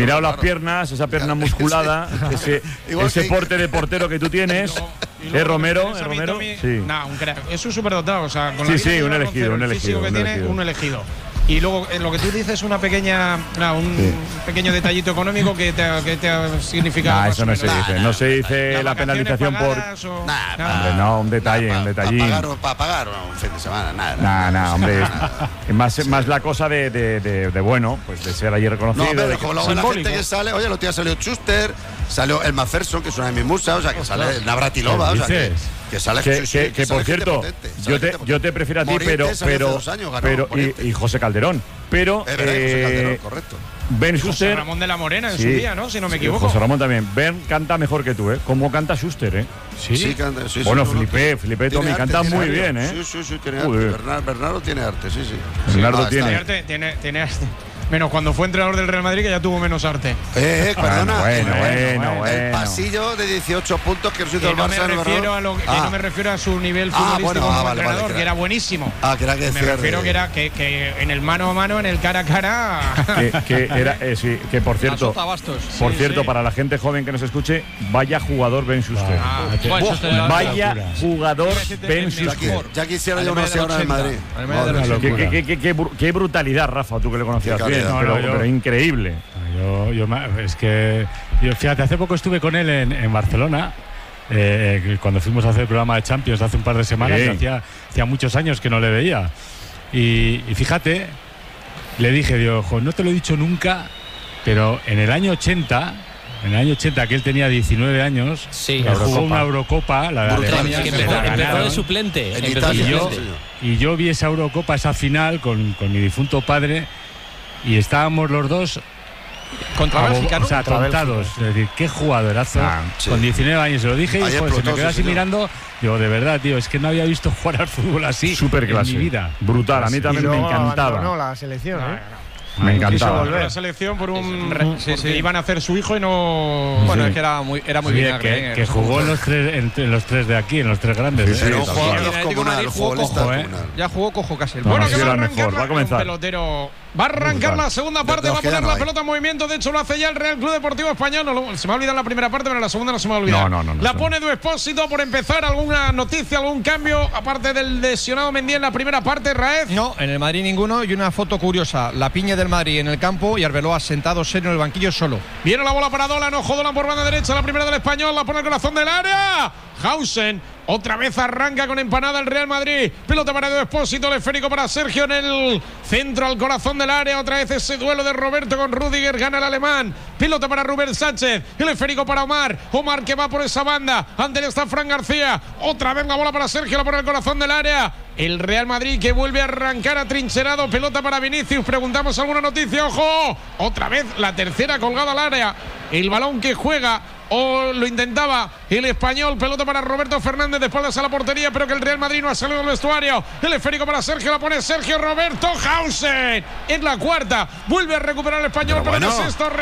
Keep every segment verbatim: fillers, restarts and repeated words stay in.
Mirado las piernas, esa pierna musculada, ese, ese porte de portero que tú tienes. ¿Es Romero? ¿Es Romero? Sí. Nah, un crack. Es un superdotado. O sea, con sí, la sí, un elegido, un elegido. Que un tiene, elegido. un elegido. Y luego, en lo que tú dices, una pequeña, nah, un sí. pequeño detallito económico que te, que te ha significado. Nah, eso no se dice. No se dice la penalización por. O... Nah, nah, hombre, no, un detalle, nah, un detallín. Para pagar, pa pagar no, un fin de semana, nada. Nah, nah, hombre. Es más, sí. más la cosa de, de, de, de, bueno, pues de ser allí reconocido. No, pero de como luego la gente que sale, oye, los días salió Schuster, salió el Macpherson, que es una de mis musas, o sea, que sale Navratilova, o sea, que, que sale. Que, sí, que, que, que por cierto, potente, yo, te, yo te prefiero a ti, pero. pero, años, ganó, pero y, y José Calderón. Pero. Eh, eh, José Calderón, correcto. Ben Schuster. José Ramón de la Morena en sí, su día, ¿no? Si no me equivoco. José Ramón también. Ben canta mejor que tú, ¿eh? ¿Cómo canta Schuster, eh? Sí, sí, canta, sí bueno, sí, Felipe, no, Felipe Tommy canta muy arte, bien, ¿eh? Sí, sí, sí, tiene arte. Bernardo, Bernardo tiene arte, sí, sí. Bernardo sí, tiene. Arte, tiene. Tiene arte. Menos cuando fue entrenador del Real Madrid, que ya tuvo menos arte. Eh, eh, perdona. Bueno, el, bueno, el bueno. pasillo de dieciocho puntos que hizo el no Barça. Me refiero a lo, que ah. no me refiero a su nivel ah, futbolístico bueno, como ah, vale, entrenador, vale, que, que era buenísimo. Ah, que era que me refiero de... que era que, que en el mano a mano, en el cara a cara. que, que era, eh, sí, que por cierto, por sí, cierto, sí. para la gente joven que nos escuche, vaya jugador Ben Schuster. Ah, bueno, oh, vaya jugador Ben Schuster. Ya quisiera yo una hora en Madrid. Qué brutalidad, Rafa, tú que le conocías bien, pero increíble. Yo, yo, es que, yo, fíjate, hace poco estuve con él en, en Barcelona, eh, cuando fuimos a hacer el programa de Champions hace un par de semanas, sí. hacía, hacía muchos años que no le veía. Y, y fíjate, le dije, digo, ojo, no te lo he dicho nunca, pero en el año ochenta, en el año ochenta, que él tenía diecinueve años, sí, jugó una Eurocopa, la de Alemania, que empezó, empezó de suplente. En empezó Italia, y, yo, sí, y yo vi esa Eurocopa, esa final, con, con mi difunto padre. Y estábamos los dos contra Bélgica, ¿no? O sea, tontados. Es decir, qué jugadorazo. Ah, sí. Con diecinueve años se lo dije y pues, se me quedó así sí, mirando. Digo, de verdad, tío, es que no había visto jugar al fútbol así Super clase. en mi vida. Brutal, a mí también me encantaba. No, la selección, ¿eh? Me encantaba. La selección por un sí, sí. iban a hacer su hijo y no. Bueno, sí. es que era muy, era muy sí, bien. Que, que jugó en los tres, en los tres de aquí, en los tres grandes. Sí, sí, ¿eh? sí, sí, jugó cojo, ¿eh? Ya jugó cojo casi. No, bueno, no, que va a arrancar mejor, va a comenzar. Un pelotero. Va a arrancar la segunda parte, va a poner la pelota en movimiento. De hecho, lo hace ya el Real Club Deportivo Español. No, lo, se me ha olvidado la primera parte, pero la segunda no se me ha olvidado. No, no, no, la no, pone Du Expósito por empezar. ¿Alguna noticia, algún cambio? Aparte del lesionado Mendy en la primera parte, Raez. No, en el Madrid ninguno. Y una foto curiosa: la piña del Madrid en el campo y Arbeloa sentado serio en el banquillo solo. Viene la bola para Dolan. Ojo, Dolan por banda derecha. La primera del Español. La pone al corazón del área. Hausen. Otra vez arranca con empanada el Real Madrid. Pelota para Du Expósito, el esférico para Sergio en el centro al corazón del área. Otra vez ese duelo de Roberto con Rüdiger. Gana el alemán. Pelota para Rubén Sánchez. El esférico para Omar. Omar que va por esa banda. Ante él está Fran García. Otra vez la bola para Sergio. La pone al corazón del área. El Real Madrid que vuelve a arrancar atrincherado. Pelota para Vinicius. Preguntamos alguna noticia. ¡Ojo! Otra vez la tercera colgada al área. El balón que juega o lo intentaba el español. Pelota para Roberto Fernández de espaldas a la portería, pero que el Real Madrid no ha salido del vestuario. El esférico para Sergio, la pone Sergio Roberto. Hausen en la cuarta. Vuelve a recuperar el español, pero, pero bueno. No es esto.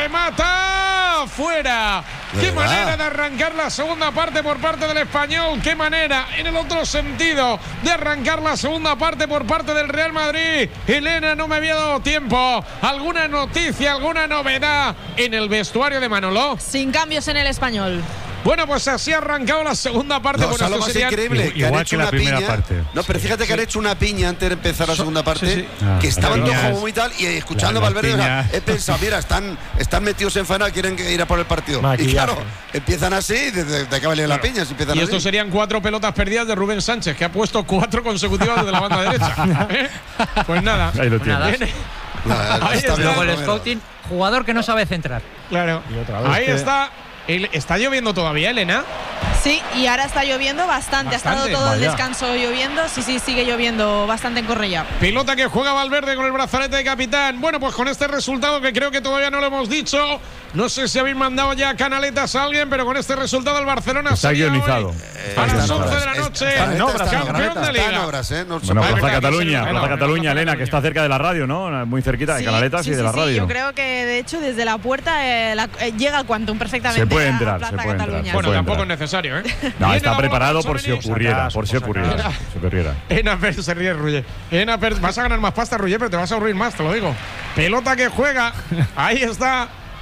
Remata fuera. Qué verdad. Manera de arrancar la segunda parte por parte del español. Qué manera en el otro sentido de arrancar la segunda parte por parte del Real Madrid. Elena, no me había dado tiempo. ¿Alguna noticia, alguna novedad en el vestuario de Manolo? Sin cambios en el español. Bueno, pues así ha arrancado la segunda parte. No, bueno, lo más sería increíble, que igual han hecho que la una primera piña. Parte. No, pero fíjate sí. que han hecho una piña antes de empezar la segunda parte, sí, sí. Ah, que estaban todos piñas, como muy tal, y escuchando la, a Valverde, o sea, he piña. pensado, mira, están, están metidos en faena, quieren ir a por el partido. Maquillaje. Y claro, empiezan así, de, de, de acá valía la piña. Si y así. estos serían cuatro pelotas perdidas de Rubén Sánchez, que ha puesto cuatro consecutivas desde la banda derecha. ¿Eh? Pues nada. Ahí lo tienes. Nada, ahí está está. Luego el scouting, jugador que no sabe centrar. Claro. Ahí que... está. El, ¿Está lloviendo todavía, Elena? Sí, y ahora está lloviendo bastante. Bastante. Ha estado todo Vaya. el descanso lloviendo. Sí, sí, sigue lloviendo bastante en Cornellá. Pelota que juega Valverde con el brazalete de capitán. Bueno, pues con este resultado que creo que todavía no lo hemos dicho. No sé si habéis mandado ya canaletas a alguien, pero con este resultado el Barcelona está guionizado. Hoy, eh, a las once de la noche, campeón de Liga. Obras, ¿eh? No bueno, Plaza Cataluña, Plaza Plaza Cataluña, Elena, que está cerca de la radio, ¿no? Muy cerquita de Sí, Canaletas sí, y de sí, la sí, radio. yo creo que de hecho desde la puerta eh, la, eh, llega el Quantum perfectamente. Se puede a entrar, Plaza se puede entrar, Cataluña. se Bueno, puede tampoco entrar. es necesario, ¿eh? No, Viene está la bola preparado para por si Tchouaméni. ocurriera, por si ocurriera, si ocurriera. Enaper se ríe, Ruller. Enaper, vas a ganar más pasta, Ruller, pero te vas a aburrir más, te lo digo. Pelota que juega. Ahí está.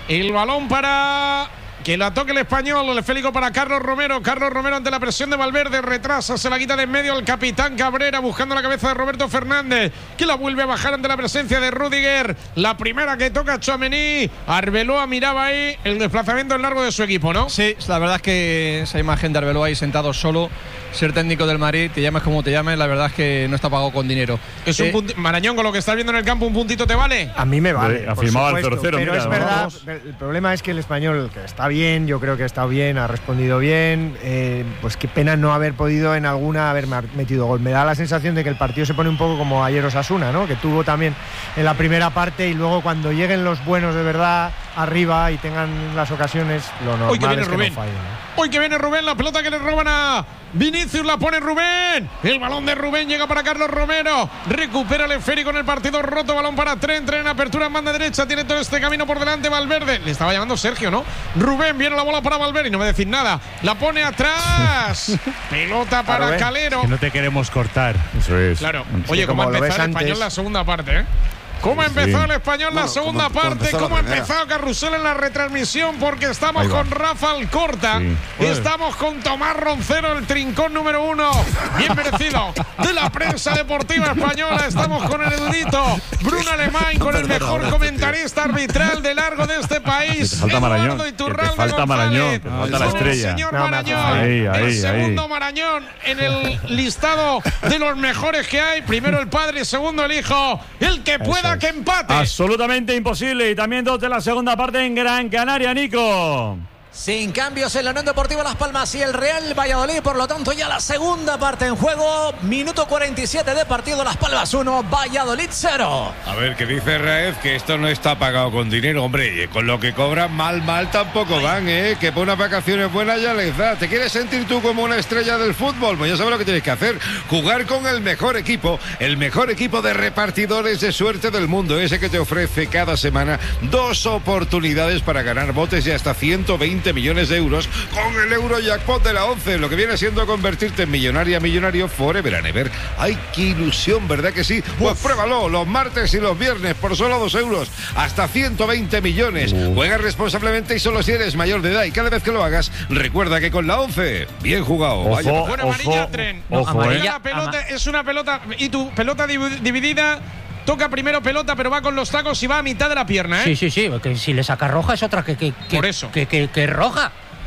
El balón para que la toque el español, el esférico para Carlos Romero. Carlos Romero ante la presión de Valverde, retrasa, se la quita de en medio el capitán Cabrera, buscando la cabeza de Roberto Fernández, que la vuelve a bajar ante la presencia de Rüdiger. La primera que toca Tchouaméni. Arbeloa miraba ahí el desplazamiento en largo de su equipo, ¿no? Sí, la verdad es que esa imagen de Arbeloa ahí sentado solo, ser técnico del Madrid, te llames como te llames, la verdad es que no está pagado con dinero. Es eh, un punti- Marañón, con lo que estás viendo en el campo, ¿un puntito te vale? A mí me vale. Ha firmado el cero cero, pero mira, es verdad, vamos. el problema es que el español, que está bien, yo creo que ha estado bien, ha respondido bien, eh, pues qué pena no haber podido en alguna haber metido gol. Me da la sensación de que el partido se pone un poco como ayer Osasuna, ¿no? Que tuvo también en la primera parte y luego cuando lleguen los buenos de verdad arriba y tengan las ocasiones, lo normal Hoy que viene es que Rubén. no fallen, ¿no? Hoy que viene Rubén, la pelota que le roban a Vinicius, la pone Rubén. El balón de Rubén llega para Carlos Romero. Recupera el esférico en el partido roto. Balón para Tren. Tren en apertura en banda derecha. Tiene todo este camino por delante Valverde. Le estaba llamando Sergio, ¿no? Rubén, viene la bola para Valverde y no me decís nada. La pone atrás. Pelota para Rubén, Calero. Que no te queremos cortar. Eso es. Claro. Oye, ¿cómo ha como lo empezado ves el español antes. la segunda parte, eh? ¿Cómo ha empezado Sí. el español la Bueno, segunda como- como parte? empezó la ¿Cómo ha primera. empezado Carrusel en la retransmisión? Porque estamos Ahí va. con Rafa Alcorta. Sí. Estamos con Tomás Roncero, el trincón número uno. Bien merecido. De la prensa deportiva española. Estamos con el erudito Bruno Alemán, con el Perdona, mejor ahora, comentarista arbitral de largo de este país. Que te falta Marañón, Eduardo que te Iturralde falta González. Marañón, que te falta la Con el estrella. señor No, me hace Marañón. falta. Ahí, ahí, el ahí. segundo Marañón en el listado de los mejores que hay. Primero el padre, segundo el hijo. El que pueda es. que empate. Absolutamente imposible. Y también dos de la segunda parte en Gran Canaria, Nico. Sin cambios en la Unión Deportiva Las Palmas y el Real Valladolid, por lo tanto ya la segunda parte en juego, minuto cuarenta y siete de partido, Las Palmas uno, Valladolid cero. A ver, que dice Raez que esto no está pagado con dinero, hombre, con lo que cobran mal, mal tampoco van, ¿eh? Que por unas vacaciones buenas ya les da. ¿Te quieres sentir tú como una estrella del fútbol? Pues ya sabes lo que tienes que hacer, jugar con el mejor equipo, el mejor equipo de repartidores de suerte del mundo, ese que te ofrece cada semana dos oportunidades para ganar botes de hasta ciento veinte millones de euros con el Eurojackpot de la once, lo que viene siendo convertirte en millonaria millonario forever and ever. ¡Ay, qué ilusión!, ¿verdad que sí? Pues pruébalo los martes y los viernes por solo dos euros, hasta ciento veinte millones. Juega responsablemente y solo si eres mayor de edad, y cada vez que lo hagas, recuerda que con la once, bien jugado. Ojo, Vaya. Bueno, amarilla, Tren. ojo, Amarilla, eh. la pelota ama- es una pelota. Y tu pelota div- dividida. Toca primero pelota, pero va con los tacos y va a mitad de la pierna, ¿eh? Sí, sí, sí, porque si le saca roja es otra que, que, que, Por eso. que, que, que roja.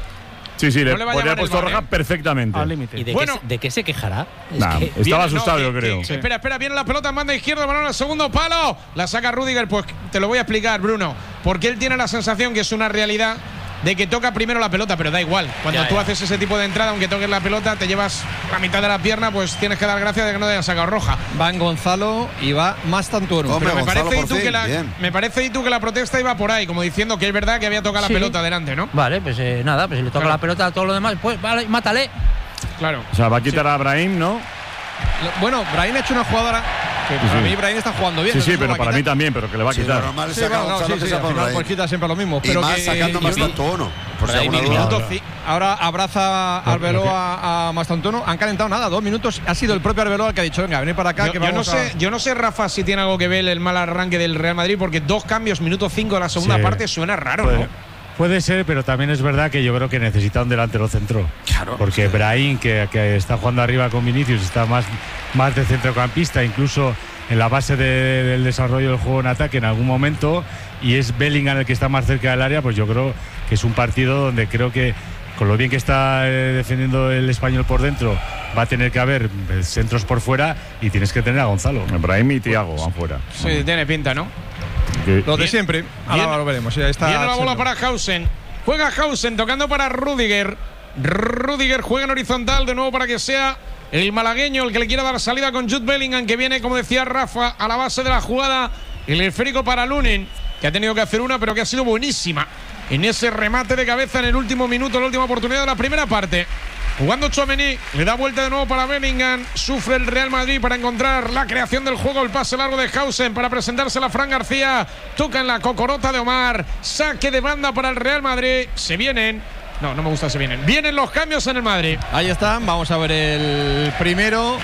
Sí, sí, No le le va a podría llamar haber puesto el VAR, roja ¿eh? perfectamente. Al límite. ¿Y de, Bueno. qué, de qué se quejará? Es Nah, que- estaba Viene- asustado, no, yo que- creo. que- Espera, espera, viene la pelota en banda izquierda, balón al segundo palo. La saca Rüdiger, pues te lo voy a explicar, Bruno. Porque él tiene la sensación que es una realidad de que toca primero la pelota, pero da igual. Cuando Ya, tú ya. haces ese tipo de entrada, aunque toques la pelota, te llevas la mitad de la pierna, pues tienes que dar gracias de que no te hayan sacado roja. Van Gonzalo y va más tanto. Hombre, Pero me Gonzalo, parece, y por tú fin, que la, bien. me parece y tú que la protesta iba por ahí, como diciendo que es verdad que había tocado Sí. la pelota delante, ¿no? Vale, pues eh, nada, pues si le toca Claro. la pelota a todo lo demás, pues vale, mátale. Claro. O sea, va a quitar a Brahim, ¿no? Lo- Bueno, Brahim ha hecho una jugadora que para sí. mí Brahim está jugando bien. Sí, no sé sí, si lo pero va a para mí quitar. también, pero que le va a Sí, quitar. lo normal es Sí, sacar bueno, a no, Gonzalo sí, que sí, sea al por final Brahim. pues quita siempre lo mismo. Y Pero más que sacando yo más vi- tanto uno. Por si Brahim alguna y duda. minuto ci- Ahora abraza a Arbeloa a, a Mastantuono. Han calentado nada, dos minutos. Ha sido el propio Arbeloa el que ha dicho, venga, venid para acá. Yo, que yo no vamos sé, a... yo no sé, Rafa, si tiene algo que ver el mal arranque del Real Madrid, porque dos cambios, minuto cinco de la segunda Sí. parte, suena raro, Puede, ¿no? puede ser, pero también es verdad que yo creo que necesita un delantero centro. Claro. Porque Brahim, que, que está jugando arriba con Vinicius, está más, más de centrocampista, incluso en la base de- del desarrollo del juego en ataque en algún momento, y es Bellingham el que está más cerca del área, pues yo creo que es un partido donde creo que, con lo bien que está eh, defendiendo el español por dentro, va a tener que haber eh, centros por fuera y tienes que tener a Gonzalo. Brahim y Thiago van fuera. Sí, tiene pinta, ¿no? Que- Lo de Bien. siempre. Ahora Bien. lo veremos. Ya está Viene la bola Chelo. para Hausen. Juega Hausen, tocando para Rüdiger. Rüdiger juega en horizontal de nuevo para que sea el malagueño el que le quiera dar salida con Jude Bellingham, que viene, como decía Rafa, a la base de la jugada. El esférico para Lunin, que ha tenido que hacer una, pero que ha sido buenísima en ese remate de cabeza en el último minuto, la última oportunidad de la primera parte. Jugando Tchouaméni, le da vuelta de nuevo para Bellingham. Sufre el Real Madrid para encontrar la creación del juego. El pase largo de Hausen para presentársela a Fran García. Toca en la cocorota de Omar. Saque de banda para el Real Madrid. Se vienen. No, no me gusta se vienen. Vienen los cambios en el Madrid. Ahí están. Vamos a ver el primero.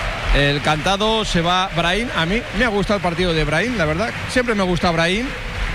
El cantado se va Brahim. A mí me ha gustado el partido de Brahim, la verdad. Siempre me gusta Brahim.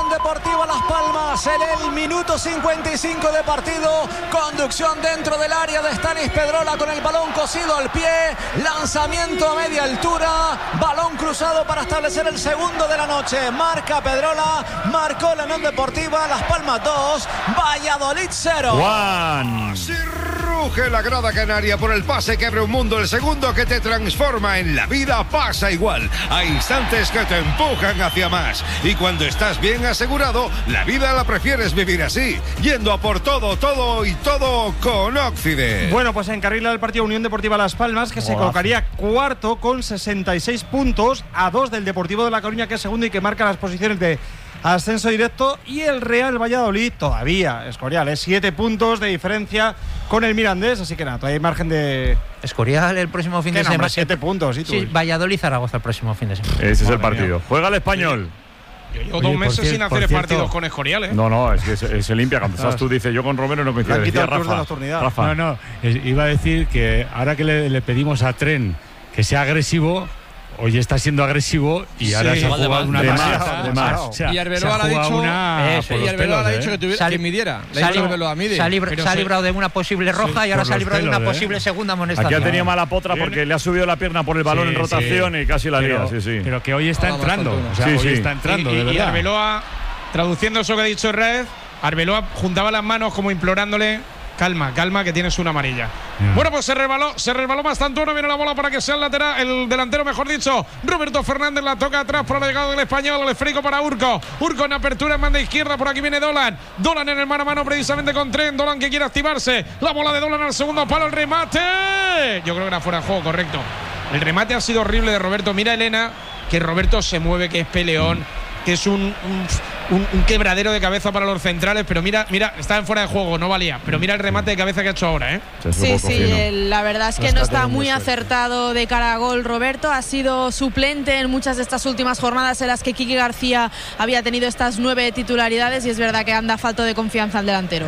Estamos en el minuto cincuenta y cinco de partido. Conducción dentro del área de Stanis Pedrola con el balón cosido al pie. Lanzamiento a media altura. Balón cruzado para establecer el segundo de la noche. Marca Pedrola. Marcó la Unión Deportiva Las Palmas dos. Valladolid cero. Juan. Si ruge la grada canaria por el pase que abre un mundo. El segundo que te transforma en la vida pasa igual. Hay instantes que te empujan hacia más. Y cuando estás bien asegurado, la vida la prefieres vivir así, yendo a por todo, todo y todo con Occident. Bueno, pues encarrila el partido Unión Deportiva Las Palmas, que oh, se colocaría cuarto con sesenta y seis puntos, a dos del Deportivo de La Coruña, que es segundo y que marca las posiciones de ascenso directo, y el Real Valladolid todavía, Escorial, es siete puntos de diferencia con el Mirandés, así que nada, todavía hay margen de... Escorial el próximo fin de semana. siete puntos, ¿sí? Sí, Valladolid-Zaragoza el próximo fin de semana. Ese es el partido. Mía. Juega el Español. Yo llevo dos meses sin hacer partidos con Escorial, ¿eh? No, no, es que se, se limpia. Cuando estás tú, dices yo con Romero no coincido. Decía Rafa, Rafa. No, no, iba a decir que ahora que le, le pedimos a Tren que sea agresivo, hoy está siendo agresivo y sí, ahora se ha jugado una de más, de más. O sea, y Arbeloa le ha dicho, una eso, y Arbeloa le ha dicho ¿eh? que, tuviera, que midiera. Le ha dicho Arbeloa mide. Se ha, libra, se ha librado de una posible roja sí, y ahora se ha librado de una pelos, posible ¿eh? segunda amonestación. Aquí ha tenido mala potra porque le ha subido la pierna por el balón sí, en rotación sí. y casi la lía. Sí, sí. Pero que hoy está no, entrando. O sea, sí, hoy sí. está entrando, y, de y, verdad. Y Arbeloa, traduciendo eso que ha dicho Red, Arbeloa juntaba las manos como implorándole: calma, calma, que tienes una amarilla. Yeah. Bueno, pues se resbaló, se resbaló bastante. Uno viene la bola para que sea el lateral, el delantero, mejor dicho. Roberto Fernández la toca atrás por la llegada del Español. El esférico para Urco. Urco en apertura en banda izquierda. Por aquí viene Dolan. Dolan en el mano a mano precisamente con Tren. Dolan que quiere activarse. La bola de Dolan al segundo palo. El remate. Yo creo que era fuera de juego, correcto. El remate ha sido horrible de Roberto. Mira, Elena, que Roberto se mueve, que es peleón, que es un, un, un, un quebradero de cabeza para los centrales, pero mira, mira, estaba en fuera de juego, no valía, pero mira el remate de cabeza que ha hecho ahora, ¿eh? Sí, sí, el, la verdad es que no, no está muy acertado de cara a gol Roberto, ha sido suplente en muchas de estas últimas jornadas en las que Quique García había tenido estas nueve titularidades y es verdad que anda falto de confianza al delantero.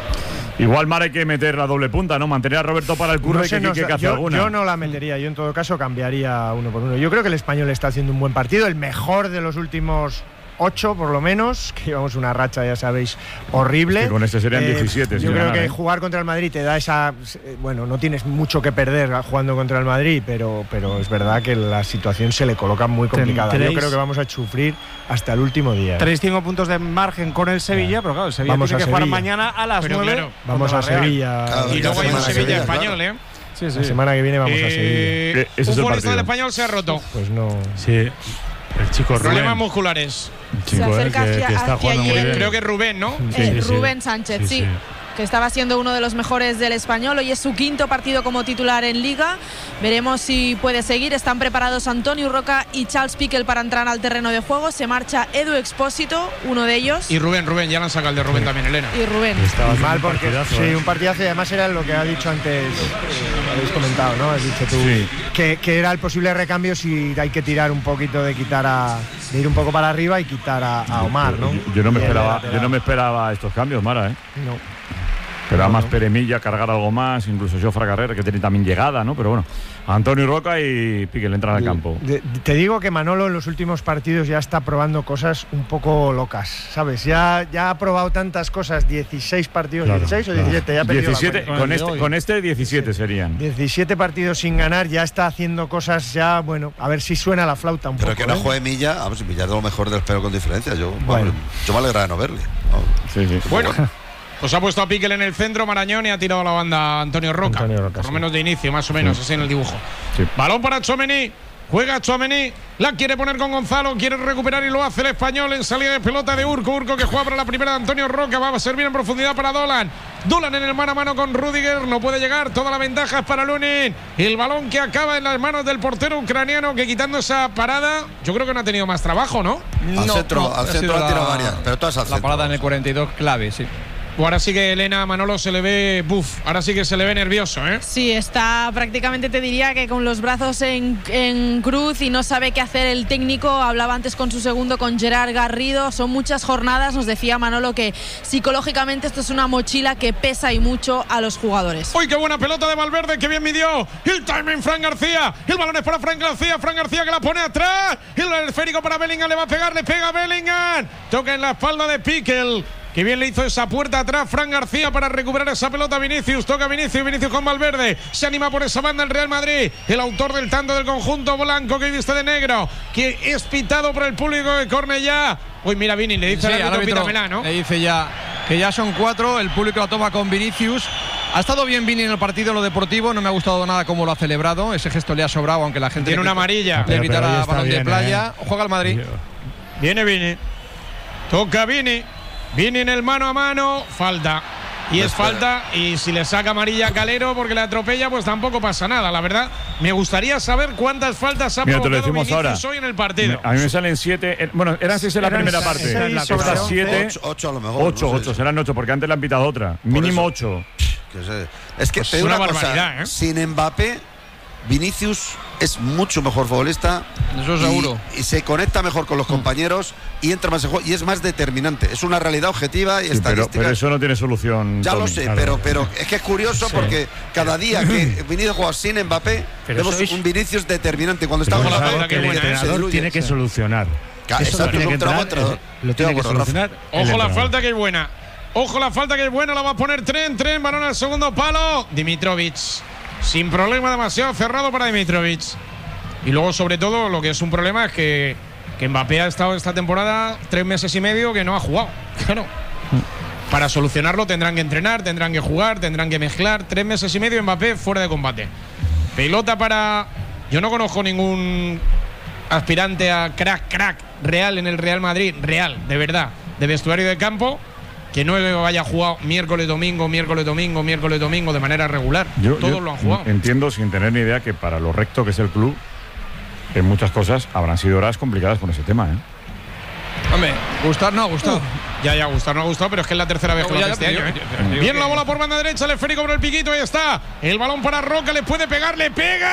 Igual Mar hay que meter la doble punta, ¿no? Mantener a Roberto para el curro no sé, y que, no, que, que hace yo, alguna. Yo no la metería, yo en todo caso cambiaría uno por uno. Yo creo que el Español está haciendo un buen partido, el mejor de los últimos ocho por lo menos, que llevamos una racha, ya sabéis, horrible. Es que con este serían eh, diecisiete. Yo creo ganar, que ¿eh? jugar contra el Madrid te da esa... Bueno, no tienes mucho que perder jugando contra el Madrid, pero, pero es verdad que la situación se le coloca muy complicada. Yo creo que vamos a sufrir hasta el último día. ¿eh? Tres, cinco puntos de margen con el Sevilla, pero claro, el Sevilla vamos tiene que Sevilla. jugar mañana a las pero nueve. Claro, vamos a Sevilla. Claro, y luego hay un Sevilla español, claro. ¿eh? Sí, sí. La semana que viene vamos eh, a Sevilla. Un futbolista del Español se ha roto. Pues no... Sí. El chico Rubén. Problemas musculares. Se acerca eh, que, hacia, que está hacia ayer. Creo que Rubén, ¿no? Sí, eh, sí, Rubén sí. Sánchez, sí, sí, sí. que estaba siendo uno de los mejores del Español. Hoy es su quinto partido como titular en Liga. Veremos si puede seguir. Están preparados Antonio Roca y Charles Piquel para entrar al terreno de juego. Se marcha Edu Expósito, uno de ellos. Y Rubén, Rubén, ya lo han sacado el de Rubén sí. también, Elena. Y Rubén. Estaba mal porque partidazo, sí, ¿eh? un partidazo y además era lo que ha dicho antes, eh, habéis comentado, ¿no? Has dicho tú sí. que, que era el posible recambio si hay que tirar un poquito de quitar a de ir un poco para arriba y quitar a, a Omar, ¿no? Yo, yo no me esperaba, yo no me esperaba estos cambios, Mara, ¿eh? No. Pero no, más no. Peremilla, cargar algo más, incluso Jofre Carrera, que tiene también llegada, ¿no? Pero bueno, Antonio Roca y Piquel entran al campo. De, de, te digo que Manolo en los últimos partidos ya está probando cosas un poco locas, ¿sabes? Ya, ya ha probado tantas cosas, dieciséis partidos, claro, dieciséis o diecisiete, ya ha perdido diecisiete, la con, este, con este diecisiete sí. serían. diecisiete partidos sin ganar, ya está haciendo cosas ya, bueno, a ver si suena la flauta un Pero poco. Pero que no ¿eh? juegue Milla, vamos, Milla es de lo mejor del Espero con diferencia. Yo, bueno. bueno, yo me alegra de no verle. No. Sí, sí. Bueno. bueno. Pues ha puesto a Piquel en el centro, Marañón, y ha tirado a la banda Antonio Roca. Antonio Roca por lo sí. menos de inicio, más o menos, sí. así en el dibujo. Sí. Balón para Tchouaméni. Juega Tchouaméni. La quiere poner con Gonzalo. Quiere recuperar y lo hace el Español en salida de pelota de Urco. Urco que juega para la primera de Antonio Roca. Va a servir en profundidad para Dolan. Dolan en el mano a mano con Rüdiger. No puede llegar. Toda la ventaja es para Lunin. El balón que acaba en las manos del portero ucraniano, que quitando esa parada, yo creo que no ha tenido más trabajo, ¿no? Al no, centro, no, al centro ha tirado varias. Pero todas al la centro. La parada en el cuarenta y dos clave, sí. Ahora sí que Elena Manolo se le ve buf, ahora sí que se le ve nervioso, ¿eh? Sí, está prácticamente, te diría que con los brazos en, en cruz y no sabe qué hacer el técnico. Hablaba antes con su segundo, con Gerard Garrido. Son muchas jornadas, nos decía Manolo que psicológicamente esto es una mochila que pesa y mucho a los jugadores. ¡Uy, qué buena pelota de Valverde, que bien midió! El timing, Fran García. El balón es para Fran García, Fran García que la pone atrás. El esférico para Bellingham, le va a pegar, le pega a Bellingham. Toca en la espalda de Piquel. Que bien le hizo esa puerta atrás Fran García para recuperar esa pelota. Vinicius, toca Vinicius, Vinicius con Valverde. Se anima por esa banda el Real Madrid. El autor del tanto del conjunto blanco que viste de negro, que es pitado por el público de Cornellá. Uy, mira, Vini, le dice sí, al árbitro, árbitro, pítamela, ¿no? Le dice ya que ya son cuatro. El público la toma con Vinicius. Ha estado bien Vini en el partido, en lo deportivo. No me ha gustado nada cómo lo ha celebrado. Ese gesto le ha sobrado, aunque la gente tiene una amarilla. Le gritará balón bien, de playa. Eh. Juega el Madrid. Viene Vini. Toca Vini. Vini en el mano a mano. Falta. Y es falta, y si le saca amarilla a Calero porque le atropella, pues tampoco pasa nada. La verdad, me gustaría saber cuántas faltas ha Mira, te lo provocado decimos Vinicius ahora. hoy en el partido. A mí me salen siete. eh, Bueno, eran seis en la Eran primera seis, parte. esa es la Estas sobre siete. Ocho, ocho a lo mejor. Ocho, no sé. ocho, serán ocho, porque antes le han pitado otra. Mínimo eso. ocho. Que sé. Es que Pues te digo una una cosa, barbaridad, ¿eh? sin Mbappé, Vinicius es mucho mejor futbolista. Eso y- seguro. Y, se conecta mejor con los compañeros y entra más en juego y es más determinante. Es una realidad objetiva y Sí, pero, estadística. pero eso no tiene solución. Ya lo Tony, sé, claro. pero, pero es que es curioso porque cada día que Vinicius juega sin Mbappé, Pero vemos eso es- un Vinicius determinante. Cuando Pero estamos es la algo falta que que el buena, ¿eh? se entrenador diluye. tiene que solucionar. Ca- Eso exacto, lo tiene que es un trabajo entrar, entrenador. eh, lo tiene que Estoy de acuerdo, solucionar. el Ojo la entrenador. falta que es buena. Ojo la falta que es buena. La va a poner Tren. Tren, balón al segundo palo. Dimitrovic. Sin problema, demasiado cerrado para Dimitrovic. Y luego, sobre todo, lo que es un problema es que, que Mbappé ha estado esta temporada tres meses y medio que no ha jugado. Claro. Para solucionarlo tendrán que entrenar, tendrán que jugar, tendrán que mezclar. Tres meses y medio Mbappé fuera de combate. Pelota para... Yo no conozco ningún aspirante a crack, crack real en el Real Madrid. Real, de verdad. De vestuario de campo. Que no haya jugado miércoles, domingo, miércoles, domingo, miércoles, domingo de manera regular. Yo- Todos yo lo han jugado. Entiendo, sin tener ni idea, que para lo recto que es el club, en muchas cosas habrán sido horas complicadas con ese tema, ¿eh? Hombre, gustar no ha gustado. Ya, ya, gustar no ha gustado, pero es que es la tercera vez No, que lo ya, hace ya, este pero año. yo- ¿eh? yo- yo digo Bien que- la bola por banda derecha, el esférico por el piquito, ahí está. El balón para Roca, le puede pegar, le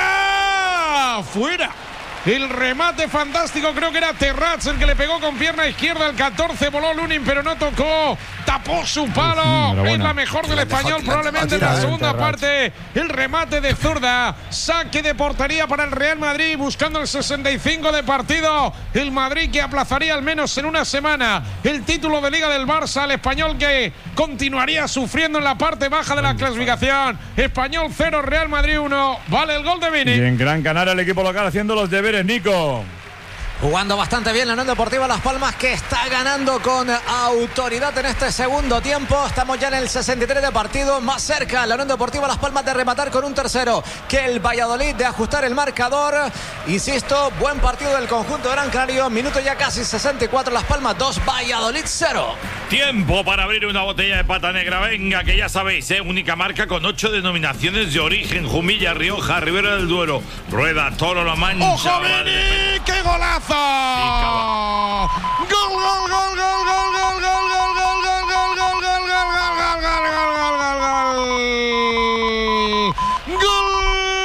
pega. Fuera. El remate fantástico, creo que era Terrats el que le pegó con pierna izquierda. El catorce voló Lunin, pero no tocó. Tapó su palo. enhorabuena. Es la mejor del La dejó español, aquí, la- probablemente en la la tira, segunda Terrats. parte. El remate de zurda. Saque de portería para el Real Madrid, buscando el sesenta y cinco de partido. El Madrid que aplazaría al menos en una semana el título de Liga del Barça. El español que continuaría sufriendo en la parte baja de la clasificación. Español cero, Real Madrid uno. Vale el gol de Vini. Y en Gran Canaria el equipo local haciendo los deberes, Nico. Jugando bastante bien la Unión Deportiva Las Palmas, que está ganando con autoridad en este segundo tiempo. Estamos ya en el sesenta y tres de partido, más cerca la Unión Deportiva Las Palmas de rematar con un tercero que el Valladolid, de ajustar el marcador. Insisto, buen partido del conjunto Gran Canario. Minuto ya casi sesenta y cuatro, Las Palmas dos, Valladolid cero. Tiempo para abrir una botella de pata negra. Venga, que ya sabéis, ¿eh? Única marca con ocho denominaciones de origen: Jumilla, Rioja, Ribera del Duero, Rueda, Toro, La Mancha. ¡Ojo, Vini! ¡Qué golazo! ¡Gol, gol, gol, gol, gol, gol, gol, gol, gol, gol, gol, gol, gol, gol, gol, gol, gol, gol,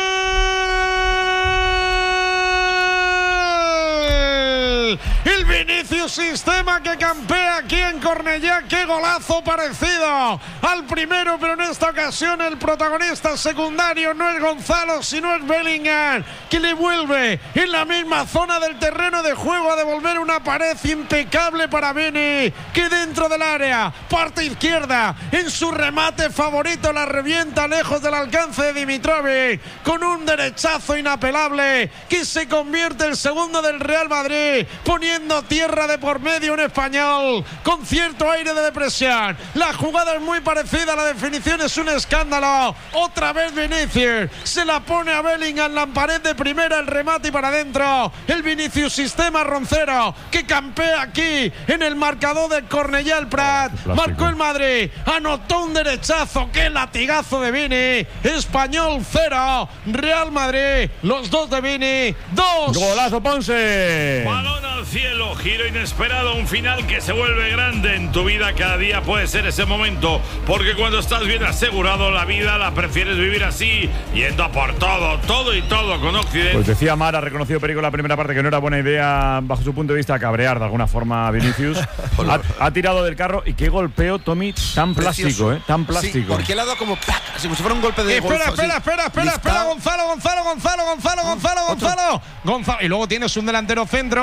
el Vinicius Sistema que campea aquí en Cornellá. ¡Qué golazo parecido al primero! Pero en esta ocasión el protagonista secundario no es Gonzalo, sino es Bellingham, que le vuelve en la misma zona del terreno de juego a devolver una pared impecable para Vini, que dentro del área, parte izquierda, en su remate favorito, la revienta lejos del alcance de Dimitrovic, con un derechazo inapelable, que se convierte el segundo del Real Madrid, poniendo tierra de por medio un español con cierto aire de depresión. La jugada es muy parecida, la definición es un escándalo. Otra vez Vinicius se la pone a Bellingham, la pared de primera, el remate y para adentro. El Vinicius Sistema Roncero, que campea aquí en el marcador de Cornellá el Prat. Oh, Marcó el Madrid, anotó un derechazo, qué latigazo de Vini. Español cero, Real Madrid, los dos de Vini, dos. Golazo Ponce. Balón al cielo, giro inesperado, un final que se vuelve grande en tu vida. Cada día puede ser ese momento, porque cuando estás bien asegurado, la vida la prefieres vivir así, yendo a por todo, todo y todo con Occidente. Pues decía Mar, ha reconocido Perico en la primera parte que no era buena idea, bajo su punto de vista, cabrear de alguna forma a Vinicius. ha, ha tirado del carro y qué golpeo, Tommy, tan plástico, Precioso. ¿eh? Tan Sí, plástico. porque le ha dado como ¡pac! Así como si fuera un golpe de Espera, golf, espera, así. espera, espera, Listado. espera, Gonzalo, Gonzalo, Gonzalo, Gonzalo, Gonzalo, Gonzalo, Gonzalo. Y luego tienes un delantero centro que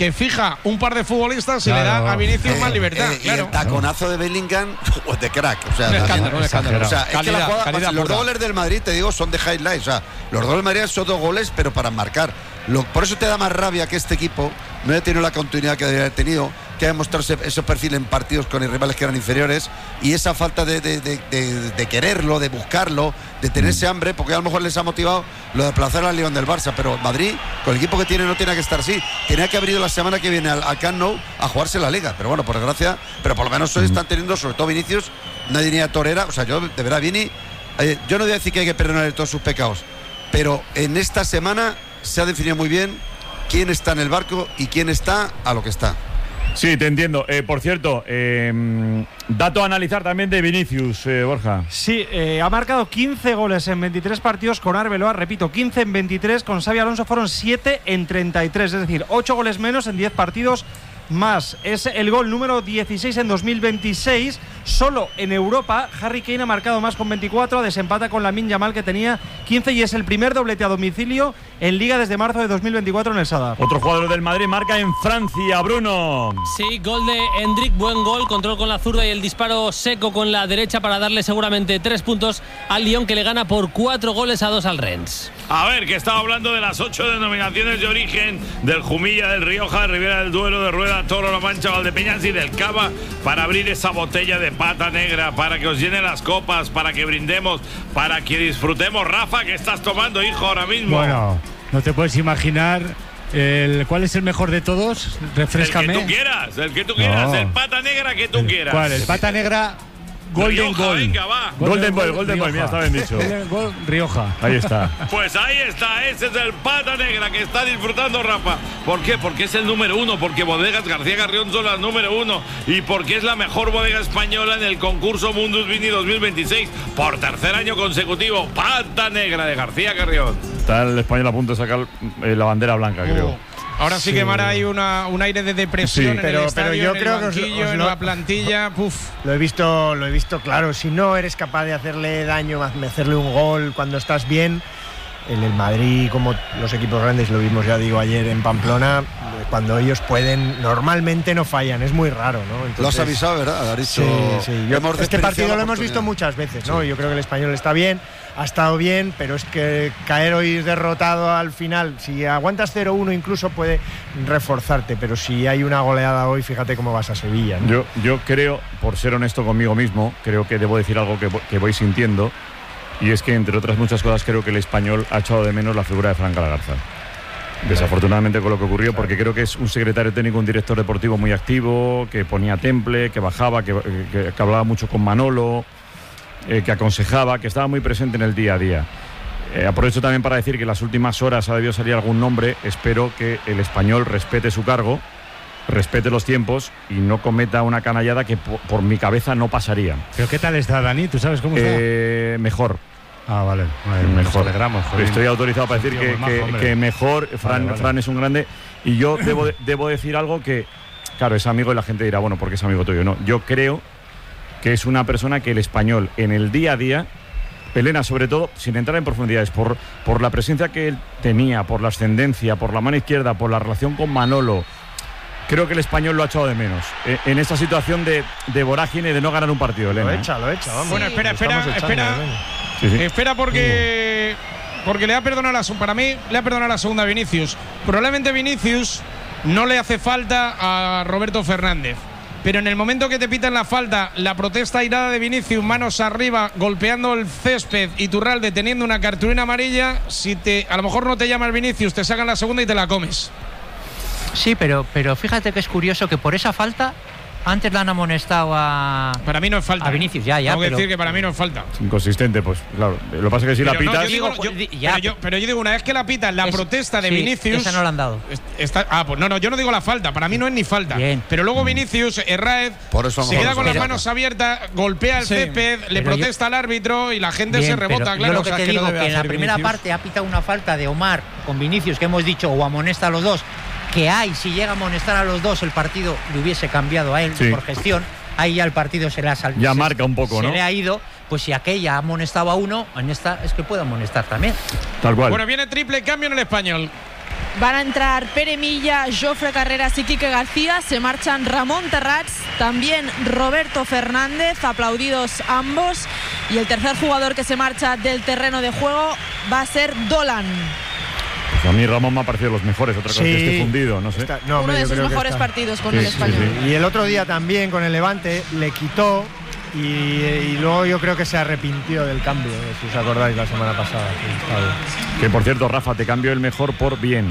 que fija un par de futbolistas y claro. le da a Vinicius eh, más libertad. Eh, claro. Y el taconazo de Bellingham, de crack. O sea, un escándalo, un escándalo. O sea, es calidad, que la jugada, calidad los pura. dos goles del Madrid, te digo, son de highlights. O sea, los dos del Madrid son dos goles, pero para marcar. Lo, por eso te da más rabia que este equipo no haya tenido la continuidad que debería haber tenido, que haya mostrado ese, ese perfil en partidos con rivales que eran inferiores, y esa falta de, de, de, de, de quererlo, de buscarlo, de tener ese hambre, porque a lo mejor les ha motivado lo de aplazar al León del Barça. Pero Madrid, con el equipo que tiene, no tiene que estar así. Tenía que haber ido la semana que viene al, al Camp Nou a jugarse la Liga. Pero bueno, por desgracia, pero por lo menos hoy están teniendo, sobre todo Vinicius, una línea torera. O sea, yo, de verdad, Vini, eh, yo no voy a decir que hay que perdonarle todos sus pecados, pero en esta semana se ha definido muy bien quién está en el barco y quién está a lo que está. Sí, te entiendo. Eh, por cierto, eh, dato a analizar también de Vinicius, eh, Borja. Sí, eh, ha marcado quince goles en veintitrés partidos con Arbeloa, repito, quince en veintitrés, con Xabi Alonso fueron siete en treinta y tres, es decir, ocho goles menos en diez partidos más. Es el gol número dieciséis en dos mil veintiséis. Solo en Europa, Harry Kane ha marcado más con veinticuatro, desempata con Lamine Yamal, que tenía quince, y es el primer doblete a domicilio en Liga desde marzo de dos mil veinticuatro en el Sadar. Otro jugador del Madrid marca en Francia, Bruno. Sí, gol de Endrick, buen gol, control con la zurda y el disparo seco con la derecha para darle seguramente tres puntos al Lyon, que le gana por cuatro goles a dos al Rennes. A ver, que estaba hablando de las ocho denominaciones de origen, del Jumilla, del Rioja, de Ribera del Duero, de Rueda, Toro, La Mancha, Valdepeñas y del Cava, para abrir esa botella de pata negra, para que os llenen las copas, para que brindemos, para que disfrutemos. Rafa, ¿qué estás tomando, hijo, ahora mismo? Bueno, no te puedes imaginar el, cuál es el mejor de todos. Refréscame. El que tú quieras, el que tú quieras, No. el pata negra que tú quieras. ¿Cuál? El pata negra. Golden Rioja, Goal. venga, va. Golden Boy, Golden Boy, mira, está bien dicho. Golden Goal, Rioja. Ahí está. Pues ahí está, ese es el pata negra que está disfrutando Rafa. ¿Por qué? Porque es el número uno, porque Bodegas García Carrión son las número uno y porque es la mejor bodega española en el concurso Mundus Vini dos mil veintiséis por tercer año consecutivo. Pata negra de García Carrión. Está el español a punto de sacar eh, la bandera blanca, creo. Oh. Ahora sí, sí que Mara hay una, un aire de depresión Sí. en Pero- el estadio, pero yo en creo el que os- banquillo, os en lo- la plantilla. Puf. Lo he visto, lo he visto claro. Si no eres capaz de hacerle daño, de hacerle un gol cuando estás bien, en el Madrid, como los equipos grandes, lo vimos, ya digo, ayer en Pamplona, cuando ellos pueden, normalmente no fallan, es muy raro, ¿no? Entonces, Lo has avisado, ¿verdad? Has dicho, Sí, sí. Yo- hemos este desperdiciado partido la lo hemos visto oportunidad. muchas veces, ¿no? Sí. Yo creo que el español está bien, ha estado bien, pero es que caer hoy derrotado al final, si aguantas cero uno incluso puede reforzarte, pero si hay una goleada hoy, fíjate cómo vas a Sevilla, ¿no? Yo, yo creo, por ser honesto conmigo mismo, creo que debo decir algo que, vo- que voy sintiendo, y es que, entre otras muchas cosas, creo que el español ha echado de menos la figura de Fran Galagarza. Desafortunadamente con lo que ocurrió, porque creo que es un secretario técnico, un director deportivo muy activo, que ponía temple, que bajaba, que, que- que hablaba mucho con Manolo, eh, que aconsejaba, que estaba muy presente en el día a día. Eh, aprovecho también para decir que en las últimas horas ha debido salir algún nombre. Espero que el español respete su cargo, respete los tiempos y no cometa una canallada que por, por mi cabeza no pasaría. ¿Pero qué tal está, Dani? ¿Tú sabes cómo está? Eh, mejor. Ah, vale. Vale, Mejor. Nos alegramos, jolín. Estoy autorizado para Es un decir tío que, muy majo, que- hombre. que mejor. Fran, Vale, vale. Fran es un grande. Y yo debo, de- debo decir algo que, claro, es amigo y la gente dirá, bueno, porque es amigo tuyo. No, yo creo que es una persona que el español en el día a día, Elena, sobre todo, sin entrar en profundidades, por, por la presencia que él tenía, por la ascendencia, por la mano izquierda, por la relación con Manolo, creo que el español lo ha echado de menos. Eh, En esta situación de, de vorágine, de no ganar un partido, Elena. Lo ¿eh? echa, lo echa, vamos. Bueno, espera, Lo espera, estamos echando, espera. Elena. Sí, sí. Espera porque porque le ha perdonado la, para mí le ha perdonado la segunda a Vinicius. Probablemente Vinicius no le hace falta a Roberto Fernández, pero en el momento que te pitan la falta, la protesta airada de Vinicius, manos arriba, golpeando el césped, y Iturralde teniendo una cartulina amarilla, si te a lo mejor no te llama el Vinicius, te sacan la segunda y te la comes. Sí, pero, pero fíjate que es curioso que por esa falta antes le han amonestado a. Para mí no es falta. A Vinicius, ya, ya. Tengo que pero- decir que para mí no es falta. Es inconsistente, pues claro. Lo que pasa es que si la Pero no, pitas. yo digo, yo- pero, yo, pero yo digo, una vez que la pitan, la Es- protesta de sí, Vinicius. esa no la han dado. es- Está, ah, pues no, no, yo no digo la falta. Para mí no es ni falta. Pero luego Vinicius, Herráez, Por eso a lo se mejor queda no con es las falta. manos abiertas, golpea el Sí. césped, le Pero yo- protesta al árbitro y la gente Bien, se rebota, pero claro. yo lo o que sea, te que no digo debe que en la hacer primera Vinicius. parte ha pitado una falta de Omar con Vinicius, que hemos dicho, o amonesta a los dos, que hay, si llega a amonestar a los dos, el partido le hubiese cambiado a él Sí. por gestión. Ahí ya el partido se le ha salido. Ya marca un poco, se ¿no? le ha ido. Pues si aquella ha amonestado a uno, en esta es que puede amonestar también. Tal cual. Bueno, viene triple cambio en el español. Van a entrar Pere Milla, Jofre Carreras y Quique García. Se marchan Ramón Terrats, también Roberto Fernández, aplaudidos ambos. Y el tercer jugador que se marcha del terreno de juego va a ser Dolan. Pues a mí Ramón me ha parecido los mejores, otra cosa Sí. que esté fundido, no sé. Está- no, Uno hombre, de yo sus creo que mejores está- partidos con Sí, el sí, español. sí. Y el otro día también con el Levante le quitó y, y luego yo creo que se arrepintió del cambio, eh, si os acordáis la semana pasada. Sí, está bien. Que por cierto, Rafa, te cambio el mejor por bien.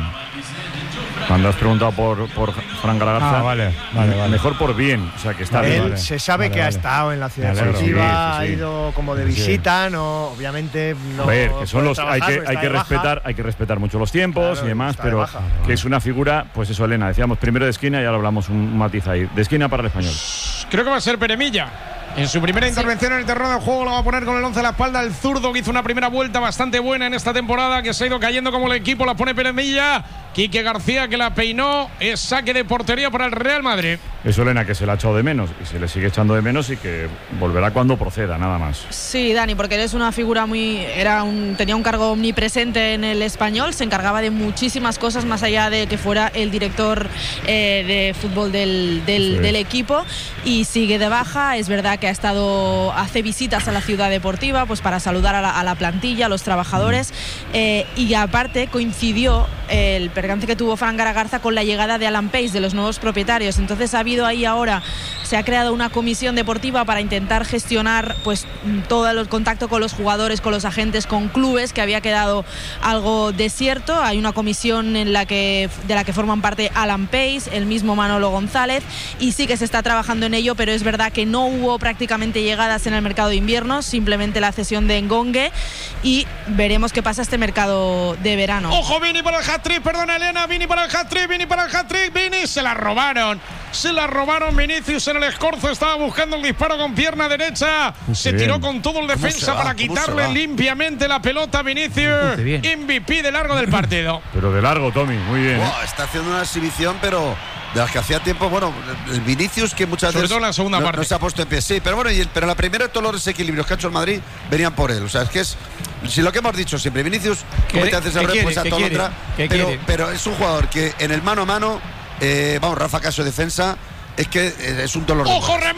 Cuando has preguntado por, por Fran Garza, Ah, vale, vale, vale. mejor por bien, o sea que está Él bien. vale. se sabe Vale, que ha vale. estado en la ciudad Me alegro. deportiva, Sí, sí, ha sí. ido como de Sí. visita, no, obviamente no. A ver, que son puede los, hay trabajar, que, porque hay está que de baja. respetar, hay que respetar mucho los tiempos Claro, y demás, está de pero baja. que es una figura, pues eso, Elena, decíamos primero de esquina y ahora hablamos un matiz ahí. De esquina para el español. Creo que va a ser Pere Milla. En su primera intervención en el terreno del juego lo va a poner con el once a la espalda el zurdo, que hizo una primera vuelta bastante buena en esta temporada, que se ha ido cayendo como el equipo. La pone Pere Milla. Quique García, que la peinó. Es saque de portería para el Real Madrid. Eso, Elena, que se la ha echado de menos y se le sigue echando de menos y que volverá cuando proceda, nada más. Sí, Dani, porque eres una figura muy. Era un, tenía un cargo omnipresente en el español, se encargaba de muchísimas cosas más allá de que fuera el director eh, de fútbol del, del, Eso es. del equipo, y sigue de baja. Es verdad que ha estado, hace visitas a la ciudad deportiva pues para saludar a la, a la plantilla, a los trabajadores, eh, y aparte coincidió el percance que tuvo Fran Garza con la llegada de Alan Pace, de los nuevos propietarios. Entonces ha habido ahí ahora, se ha creado una comisión deportiva para intentar gestionar pues todo el contacto con los jugadores, con los agentes, con clubes, que había quedado algo desierto. Hay una comisión en la que, de la que forman parte Alan Pace, el mismo Manolo González, y sí que se está trabajando en ello, pero es verdad que no hubo prácticamente llegadas en el mercado de invierno, simplemente la cesión de Ngongue, y veremos qué pasa este mercado de verano. Ojo, Vini para el hat-trick, perdona Elena, Vini para el hat-trick, Vini para el hat-trick, Vini, se la robaron, se la robaron Vinicius en el escorzo, estaba buscando el disparo con pierna derecha, se bien. tiró con todo el ¿Cómo se defensa va? para ¿Cómo se quitarle va? limpiamente la pelota a Vinicius, Qué bien. M V P de largo del partido. Pero de largo, Tommy, muy bien. ¿eh? Buah, está haciendo una exhibición, pero de las que hacía tiempo, bueno, el Vinicius que muchas Sobre veces todo en la segunda no, parte. no se ha puesto en pie, sí, pero bueno, y el- pero la primera todos los desequilibrios que ha hecho el Madrid venían por él, o sea, es que es, si lo que hemos dicho siempre, Vinicius ¿Qué- comete antes qué el quiere? pues a ¿Qué todo quiere? otra, ¿Qué pero, quiere? pero es un jugador que en el mano a mano, eh, vamos, Rafa Caso defensa, es que eh, es un dolor de ¡Ojo, muelas.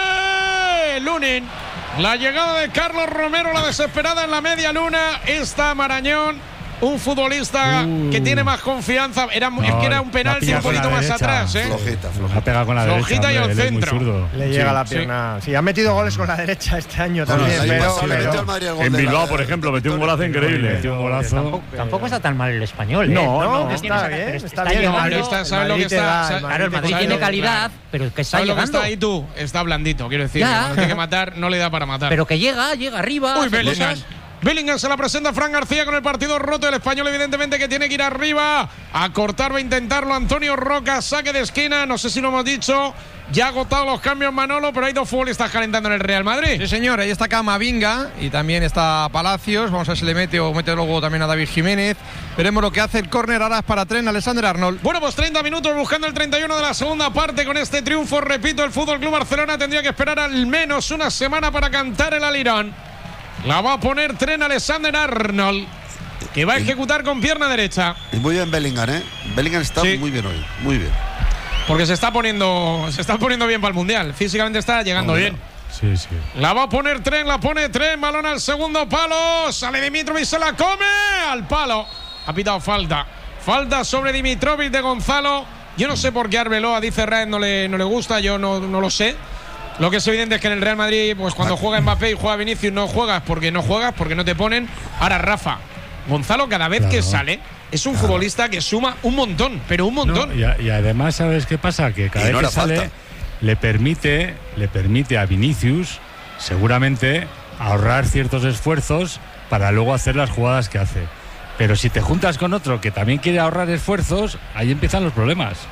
remate! Lunin. La llegada de Carlos Romero, la desesperada en la media luna. Está Marañón, un futbolista Uh. que tiene más confianza. Era, es que era un penalti un la pilla con poquito la más derecha. atrás, ¿eh? Flojita, La flojita. ha pegado con la Flojita derecha. y al hombre, él es muy centro. zurdo. Le Sí, llega la sí. pierna. Sí, ha metido goles con la derecha este año Bueno, también, el año pero, pasado le metió pero- al Madrid el gol En de la- Bilbao, por ejemplo, metió un golazo increíble. Metió un golazo. Tampoco, tampoco está tan mal el español, ¿eh? No, no, no. está Tiene- bien, pero está bien. llegando. Madrid está- El ¿sabes lo que Madrid te está? da, ¿sabes? Claro, el Madrid ¿sabes tiene lo que- calidad, pero que está ¿Sabes lo que llegando. está ahí tú? Está blandito, quiero decir. Ya. Cuando tiene que matar, no le da para matar. Pero que llega, llega arriba. Uy, hace Bellingham. cosas. Bellingham se la presenta a Fran García con el partido roto. El español, evidentemente, que tiene que ir arriba. A cortar, va a intentarlo Antonio Roca. Saque de esquina. No sé si lo hemos dicho. Ya ha agotado los cambios Manolo, pero hay dos futbolistas calentando en el Real Madrid. Sí, señor, ahí está Camavinga y también está Palacios. Vamos a ver si le mete o mete luego también a David Jiménez. Veremos lo que hace el córner. Ahora es para Tren, Alexander Arnold. Bueno, pues treinta minutos buscando el treinta y uno de la segunda parte con este triunfo. Repito, el Fútbol Club Barcelona tendría que esperar al menos una semana para cantar el alirón. La va a poner Tren Alexander Arnold, que va a ejecutar con pierna derecha. Y muy bien Bellingham, ¿eh? Bellingham está Sí. muy bien hoy, muy bien. Porque se está poniendo, se está poniendo bien para el Mundial. Físicamente está llegando Hombre. bien. Sí, sí. La va a poner Tren, la pone Tren, balón al segundo palo. Sale Dimitrovic, se la come al palo. Ha pitado falta. Falta sobre Dimitrovic de Gonzalo. Yo no sé por qué Arbeloa, dice Raed, no le, no le gusta, yo no, no lo sé. Lo que es evidente es que en el Real Madrid, pues cuando juega Mbappé y juega Vinicius, no juegas porque no juegas, porque no te ponen. Ahora Rafa, Gonzalo cada vez Claro. que sale es un futbolista que suma un montón, pero un montón. No, y, a- y además, ¿sabes qué pasa? Que cada Y vez no que era sale falta. le permite, le permite a Vinicius seguramente ahorrar ciertos esfuerzos para luego hacer las jugadas que hace. Pero si te juntas con otro que también quiere ahorrar esfuerzos, ahí empiezan los problemas.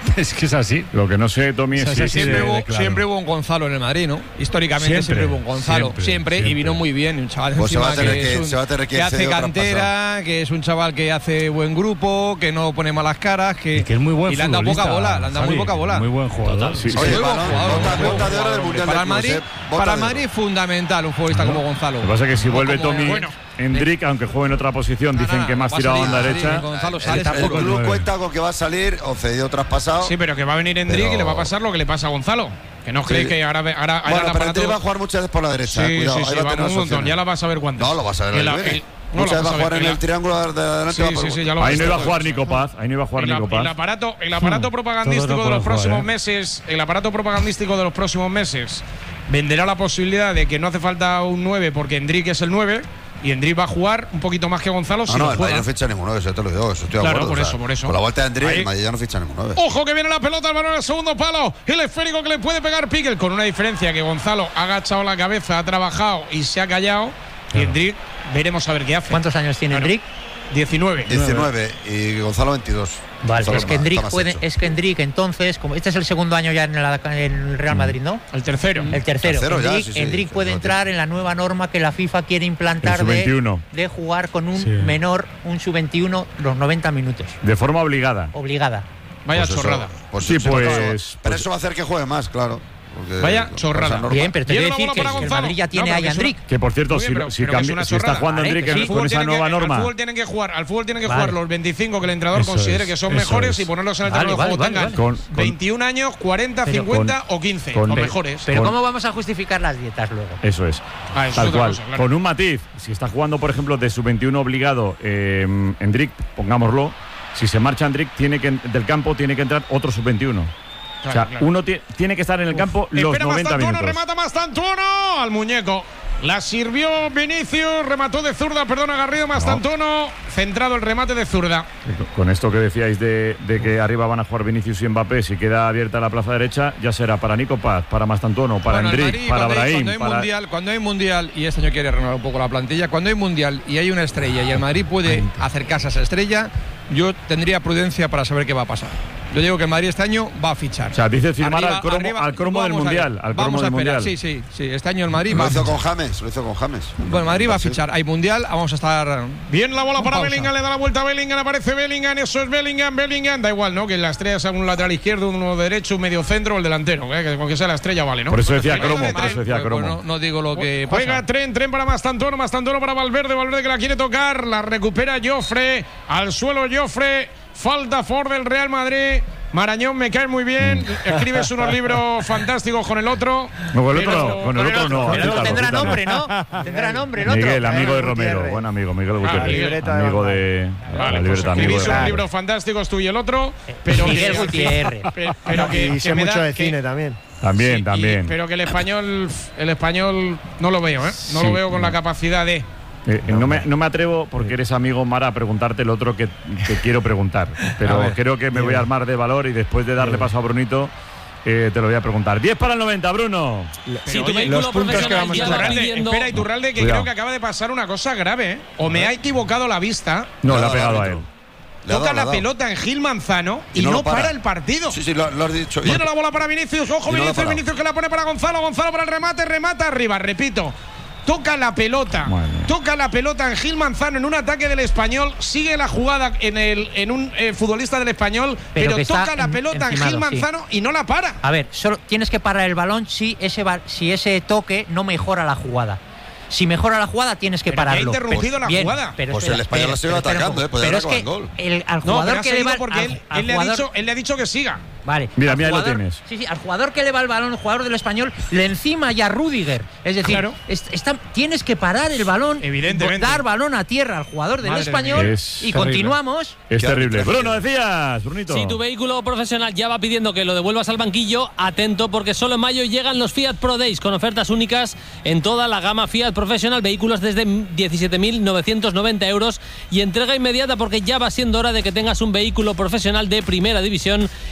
Es que es así. Lo que no sé, Tommy, es, es si siempre, de, hubo, de claro. siempre hubo un Gonzalo en el Madrid, ¿no? Históricamente siempre, siempre hubo un Gonzalo, siempre, siempre, siempre, y vino muy bien. Un chaval pues encima que, que, es un, se va a tener que, que hace cantera, que es un chaval que hace buen grupo, que no pone malas caras, que, y que es muy buen y le han dado poca bola, le han dado muy poca bola. Muy buen jugador. Sí, sí. Oye, muy buen jugador. Para el Madrid, para el Madrid es fundamental un futbolista como Gonzalo. Lo que pasa es que si vuelve como, Tommy, bueno, Endrick, aunque juegue en otra posición, dicen no, que más no tirado a banda salir, derecha. Gonzalo el, el club cuenta con que va a salir o cedido traspasado. Sí, pero que va a venir Endrick pero... y le va a pasar lo que le pasa a Gonzalo. Que no creéis sí. que ahora, ahora, ahora bueno, pero Endrick va a jugar muchas veces por la derecha. Sí, cuidado, sí, sí, ahí va a tener un montón. Ya la vas a ver cuántas. No, lo vas a ver. La, el, el, no muchas veces va a jugar en el triángulo de adelante. Sí, sí, sí, ya lo ahí no iba a jugar Nico Paz. Ahí no iba a jugar Nico Paz. El aparato, el aparato propagandístico de los próximos meses, el aparato propagandístico de los próximos meses venderá la posibilidad de que no hace falta un nueve porque Endrick es el nueve. Y Endrick va a jugar un poquito más que Gonzalo. No, si no, lo el Madrid no ficha ningún nueve, eso te lo digo, eso estoy de claro, acuerdo. por o sea, eso, por eso. Con la vuelta de Endrick, Ahí. el Madrid ya no ficha ningún nueve. Ojo que viene la pelota, el balón en el segundo palo. El esférico que le puede pegar Piquel, con una diferencia que Gonzalo ha agachado la cabeza, ha trabajado y se ha callado. Claro. Y Endrick, veremos a ver qué hace. ¿Cuántos años tiene bueno, Endrick? diecinueve. diecinueve y Gonzalo veintidós. Vale, es que, Endrick puede, es que Endrick entonces, como este es el segundo año ya en, la, en el Real Madrid, ¿no? El tercero. El tercero. tercero Endrick, ya, sí, sí, Endrick sí, puede sí, entrar en la nueva norma que la FIFA quiere implantar de, de jugar con un sí. menor, un sub veintiuno, los noventa minutos. De forma obligada. Obligada. Vaya pues chorrada. Eso, pues sí, sí, pues, pero pues, eso va a hacer que juegue más, claro. Vaya chorrada. Bien, pero te voy a decir que, que el Madrid ya tiene no, ahí a Endrick. Que por cierto, bien, pero, si, pero si, cambia, si está jugando ¿vale? Endrick sí, con esa nueva que, norma. Al fútbol tienen que jugar, al fútbol tienen que vale. jugar los veinticinco que el entrenador eso considere es, que son mejores es. y ponerlos en el vale, terreno vale, de juego. vale, tengan vale. Con, veintiún años, cuarenta, cincuenta con, o quince, con, los mejores. Pero con, ¿cómo vamos a justificar las dietas luego? Eso es. Ah, eso tal es cual. cosa, claro. Con un matiz, si está jugando, por ejemplo, de sub veintiuno obligado eh, Endrick, pongámoslo, si se marcha Endrick tiene que, del campo, tiene que entrar otro sub veintiuno. Claro, o sea, claro. uno tiene que estar en el campo Uf. los Espera noventa Mastantuono, minutos. Remata Mastantuono al muñeco. La sirvió Vinicius, remató de zurda, perdona Garrido, Mastantuono, no. centrado el remate de zurda. Con esto que decíais de, de que arriba van a jugar Vinicius y Mbappé, si queda abierta la plaza derecha, ya será para Nico Paz, para Mastantuono, para bueno, Endrick, Madrid, para cuando Brahim. Hay, cuando, hay para... mundial, cuando hay mundial, y este año quiere renovar un poco la plantilla, cuando hay mundial y hay una estrella y el Madrid puede acercarse a esa estrella, yo tendría prudencia para saber qué va a pasar. Yo digo que el Madrid este año va a fichar. O sea, dice firmar arriba, al cromo, arriba, al cromo del Mundial. Al cromo vamos del a esperar, mundial. sí, sí, sí. Este año el Madrid lo va hizo a con James, lo hizo con James. Bueno, Madrid va a fichar. Hay Mundial, vamos a estar. Bien la bola para pausa. Bellingham, le da la vuelta a Bellingham, aparece Bellingham, eso es Bellingham, Bellingham. Da igual, ¿no? Que la estrella sea un lateral izquierdo, uno derecho, un medio centro o el delantero. ¿eh? Que con que sea la estrella vale, ¿no? Por eso decía cromo, por eso decía cromo. No, no digo lo que Juega pasa. tren, tren para Mastantuono, Mastantuono para Valverde, Valverde que la quiere tocar, la recupera Joffre, al suelo Joffre, falta for del Real Madrid. Marañón me cae muy bien, escribes unos libros fantásticos con el otro. No, con el otro, con el otro no. Pero tendrá nombre, ¿no? Tendrá nombre el otro. Miguel, amigo de Romero, buen amigo, Miguel Gutiérrez. Ah, amigo de vale, la libreta, pues amigo escribís de unos libros fantásticos tú y el otro, pero Miguel que, Gutiérrez. Pero, pero que, y que sé me mucho da, de que, cine también. También, sí, también. Y, pero que el español, el español no lo veo, ¿eh? No sí, lo veo con no. la capacidad de. Eh, no, me, no me atrevo, porque eres amigo, Mara, a preguntarte el otro que, que quiero preguntar. Pero creo que me voy a armar de valor y después de darle paso a Brunito, eh, te lo voy a preguntar. diez para el noventa, Bruno. Si tu oye, los puntos que vamos a Iturralde, pidiendo... espera, Iturralde, que Cuidado. creo que acaba de pasar una cosa grave, ¿eh? O me ha equivocado la vista. No, le ha pegado a él. Toca la pelota en Gil Manzano y, y no, no para. para el partido. Sí, sí, lo, lo has dicho. Viene la bola para Vinicius. Ojo, y Vinicius, no Vinicius que la pone para Gonzalo. Gonzalo para el remate, remata arriba. Repito. Toca la pelota, bueno. toca la pelota en Gil Manzano en un ataque del Español, sigue la jugada en el en un eh, futbolista del Español, pero, pero toca la pelota en Gil Manzano sí. y no la para. A ver, solo tienes que parar el balón si ese si ese toque no mejora la jugada. Si mejora la jugada, tienes que pero pararlo. Que ha interrumpido pues, la bien, jugada. Pero pues espera, el español la sigue atacando, eh, pero es que gol. El, al jugador no, que le va porque al, él, al él, le jugador, ha dicho, él le ha dicho que siga. Vale. Mira, mira, jugador, ahí lo tienes. Sí, sí, al jugador que le va el balón, el jugador del Español, le encima y a Rüdiger. Es decir, claro. es, está, tienes que parar el balón, evidentemente, dar balón a tierra al jugador del Madre Español es y terrible. continuamos. Es terrible. Bruno, decías, Brunito. Si tu vehículo profesional ya va pidiendo que lo devuelvas al banquillo, atento porque solo en mayo llegan los Fiat Pro Days con ofertas únicas en toda la gama Fiat Professional, vehículos desde diecisiete mil novecientos noventa euros y entrega inmediata porque ya va siendo hora de que tengas un vehículo profesional de primera división que te dé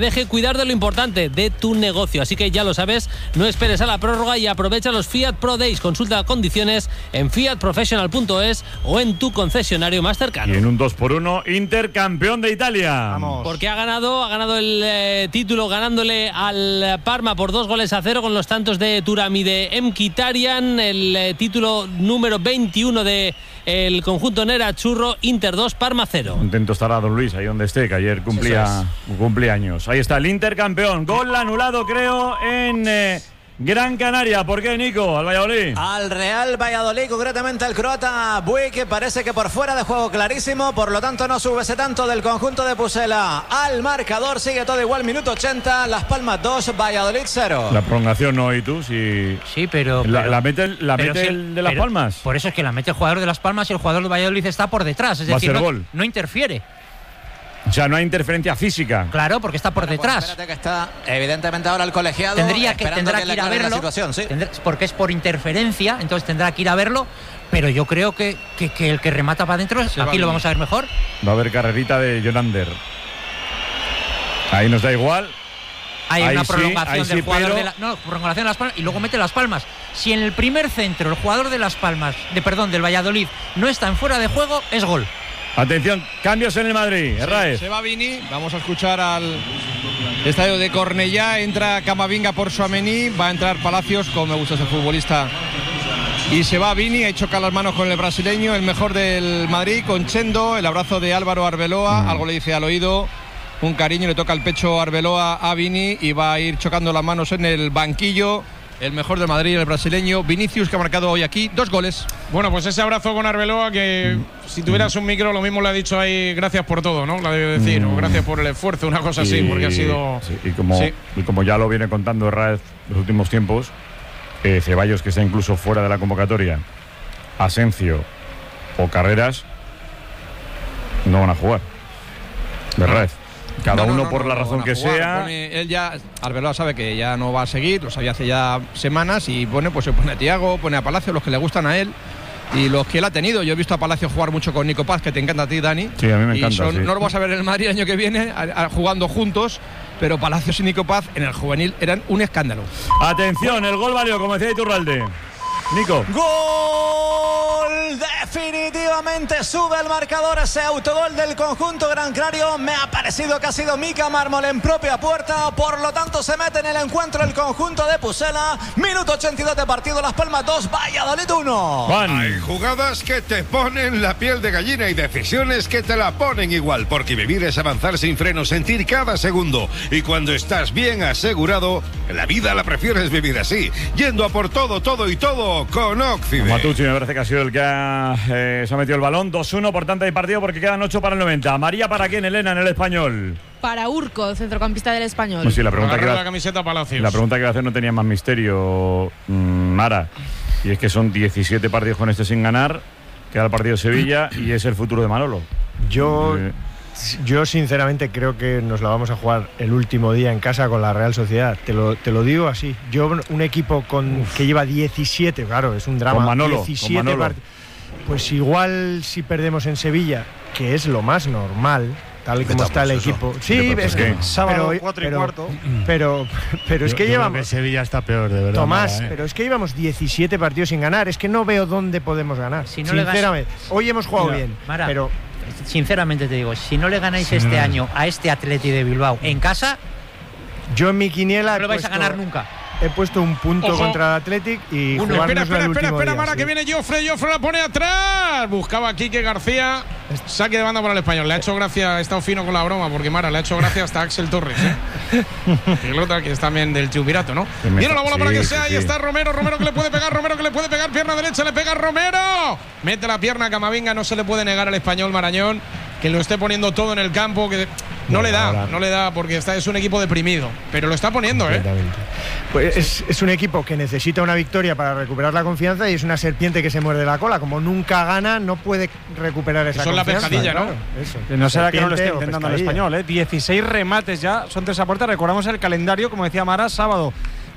deje cuidar de lo importante, de tu negocio. Así que ya lo sabes, no esperes a la prórroga y aprovecha los Fiat Pro Days. Consulta condiciones en fiat professional punto es o en tu concesionario más cercano. Y en un dos por uno, Inter campeón de Italia. Vamos. Porque ha ganado, ha ganado el eh, título ganándole al Parma por dos goles a cero con los tantos de Thuram y de Mkhitaryan. El eh, título número veintiuno de el conjunto Nerazzurro. Inter dos, Parma cero. Contento estará don Luis ahí donde esté, que ayer cumplía, cumplía años. Ahí está el Inter campeón. Gol anulado, creo, en eh, Gran Canaria. ¿Por qué, Nico? Al Valladolid. Al Real Valladolid, concretamente al croata Buey, que parece que por fuera de juego clarísimo, por lo tanto no súbese tanto del conjunto de Pucela. Al marcador sigue todo igual, minuto ochenta, Las Palmas dos, Valladolid cero. La prolongación no, ¿y tú? Si... Sí, pero... ¿La, pero, la mete, la pero mete si, el de Las pero, Palmas? Por eso es que la mete el jugador de Las Palmas y el jugador de Valladolid está por detrás. Es Va decir, a ser no, gol. no interfiere. O sea, no hay interferencia física. Claro, porque está por Bueno, detrás. Pues espérate que está evidentemente ahora el colegiado Tendría que, esperando tendrá que que le ir a aclaren la verlo, situación, ¿sí? tendrá, porque es por interferencia, entonces tendrá que ir a verlo, pero yo creo que, que, que el que remata para adentro, Se aquí va lo vamos a ver mejor. Va a haber carrerita de Jonander. Ahí nos da igual. Hay Ahí una sí, prolongación ahí del sí, jugador pero- de la, no, prolongación de Las Palmas y luego mete Las Palmas. Si en el primer centro el jugador de Las Palmas, de perdón, del Valladolid no está en fuera de juego, es gol. Atención, cambios en el Madrid. Herráez. Se va Vini, vamos a escuchar al estadio de Cornellá, entra Camavinga por Tchouaméni, va a entrar Palacios, como me gusta ese futbolista. Y se va Vini, ha choca las manos con el brasileño, el mejor del Madrid, con Chendo, el abrazo de Álvaro Arbeloa, Mm. algo le dice al oído, un cariño, le toca el pecho Arbeloa a Vini y va a ir chocando las manos en el banquillo. El mejor del Madrid, el brasileño Vinicius, que ha marcado hoy aquí dos goles. Bueno, pues ese abrazo con Arbeloa, que si tuvieras un micro, lo mismo le ha dicho ahí, gracias por todo, ¿no? La debe decir, Mm. o gracias por el esfuerzo, una cosa así, Y- porque ha sido. sí, y, como, Sí. y como ya lo viene contando Herráez los últimos tiempos, eh, Ceballos, que está incluso fuera de la convocatoria, Asencio o Carreras, no van a jugar. Herráez. Cada No, no, uno no, por no, la no razón van a que jugar. sea. Pone- él ya, Arbeloa sabe que ya no va a seguir, lo sabía hace ya semanas, y pone, pues se pone a Thiago, pone a Palacio, los que le gustan a él y los que él ha tenido. Yo he visto a Palacio jugar mucho con Nico Paz, que te encanta a ti, Dani. Sí, a mí me Y encanta, son- sí. No lo vas a ver en el Madrid el año que viene a- a- jugando juntos, pero Palacios y Nico Paz en el juvenil eran un escándalo. Atención, el gol valió, como decía Iturralde. Nico. Gol, definitivamente sube el marcador ese autogol del conjunto Gran Canario. Me ha parecido que ha sido Mika Mármol en propia puerta, por lo tanto se mete en el encuentro el conjunto de Pucela. Minuto ochenta y dos de partido, Las Palmas dos, Valladolid uno. Hay jugadas que te ponen la piel de gallina y decisiones que te la ponen igual, porque vivir es avanzar sin freno, sentir cada segundo, y cuando estás bien asegurado, la vida la prefieres vivir así, yendo a por todo, todo y todo con Occident. Matucci me parece que ha sido el que ha, eh, se ha metido el balón. dos uno por tanto hay partido porque quedan ocho para el noventa. María, ¿para quién, Elena, en el Español? Para Urco, centrocampista del Español. Pues sí, la pregunta, que Agarra iba, la camiseta Palacios. la pregunta que iba a hacer no tenía más misterio, mm, Mara. Y es que son diecisiete partidos con este sin ganar. Queda el partido de Sevilla y es el futuro de Manolo. Yo, Eh, yo sinceramente creo que nos la vamos a jugar el último día en casa con la Real Sociedad. Te lo, te lo digo así. Yo, un equipo con que lleva diecisiete, claro, es un drama. Con Manolo, diecisiete con Manolo. part- Pues igual si perdemos en Sevilla, que es lo más normal, tal y como está el eso. equipo. ¿Qué Sí, pasa? es que ¿Qué? Sábado, pero- cuatro y pero- cuarto. Pero, pero es Yo- que yo creo llevamos. que Sevilla está peor, de verdad. Tomás, Mara, ¿eh? pero es que llevamos diecisiete partidos sin ganar. Es que no veo dónde podemos ganar. Si no le gas- Sinceramente, hoy hemos jugado Mira, bien, Mara, pero sinceramente te digo, si no le ganáis Sí, este no. año a este Atleti de Bilbao en casa, yo en mi quiniela no he lo vais a puesto- ganar nunca. He puesto un punto Ojo. contra el Athletic y Uno. jugárnosla Espera, espera, el espera, último espera, día, Mara, sí. que viene Joffre, Joffre la pone atrás. Buscaba a Quique García. Saque de banda para el Español. Le ha hecho gracia, ha estado fino con la broma, porque Mara le ha hecho gracia hasta Axel Torres, ¿eh? Pilota que es también del Triunvirato, ¿no? Que me- Viene la bola para sí, que sí, sea, ahí sí. está Romero, Romero que le puede pegar, Romero que le puede pegar, pierna derecha, le pega Romero. Mete la pierna a Camavinga, no se le puede negar al Español Marañón que lo esté poniendo todo en el campo, que no le da, ahora- no le da, porque está, es un equipo deprimido, pero lo está poniendo, ¿eh? Completamente. Pues es, es un equipo que necesita una victoria para recuperar la confianza y es una serpiente que se muerde la cola. Como nunca gana, no puede recuperar esa Eso es la confianza. pescadilla, ¿no? claro, eso. Que no será que no lo esté Serpiente o intentando el pescadilla. Español, ¿eh? dieciséis remates ya, son tres a puerta. Recordamos el calendario, como decía Mara, sábado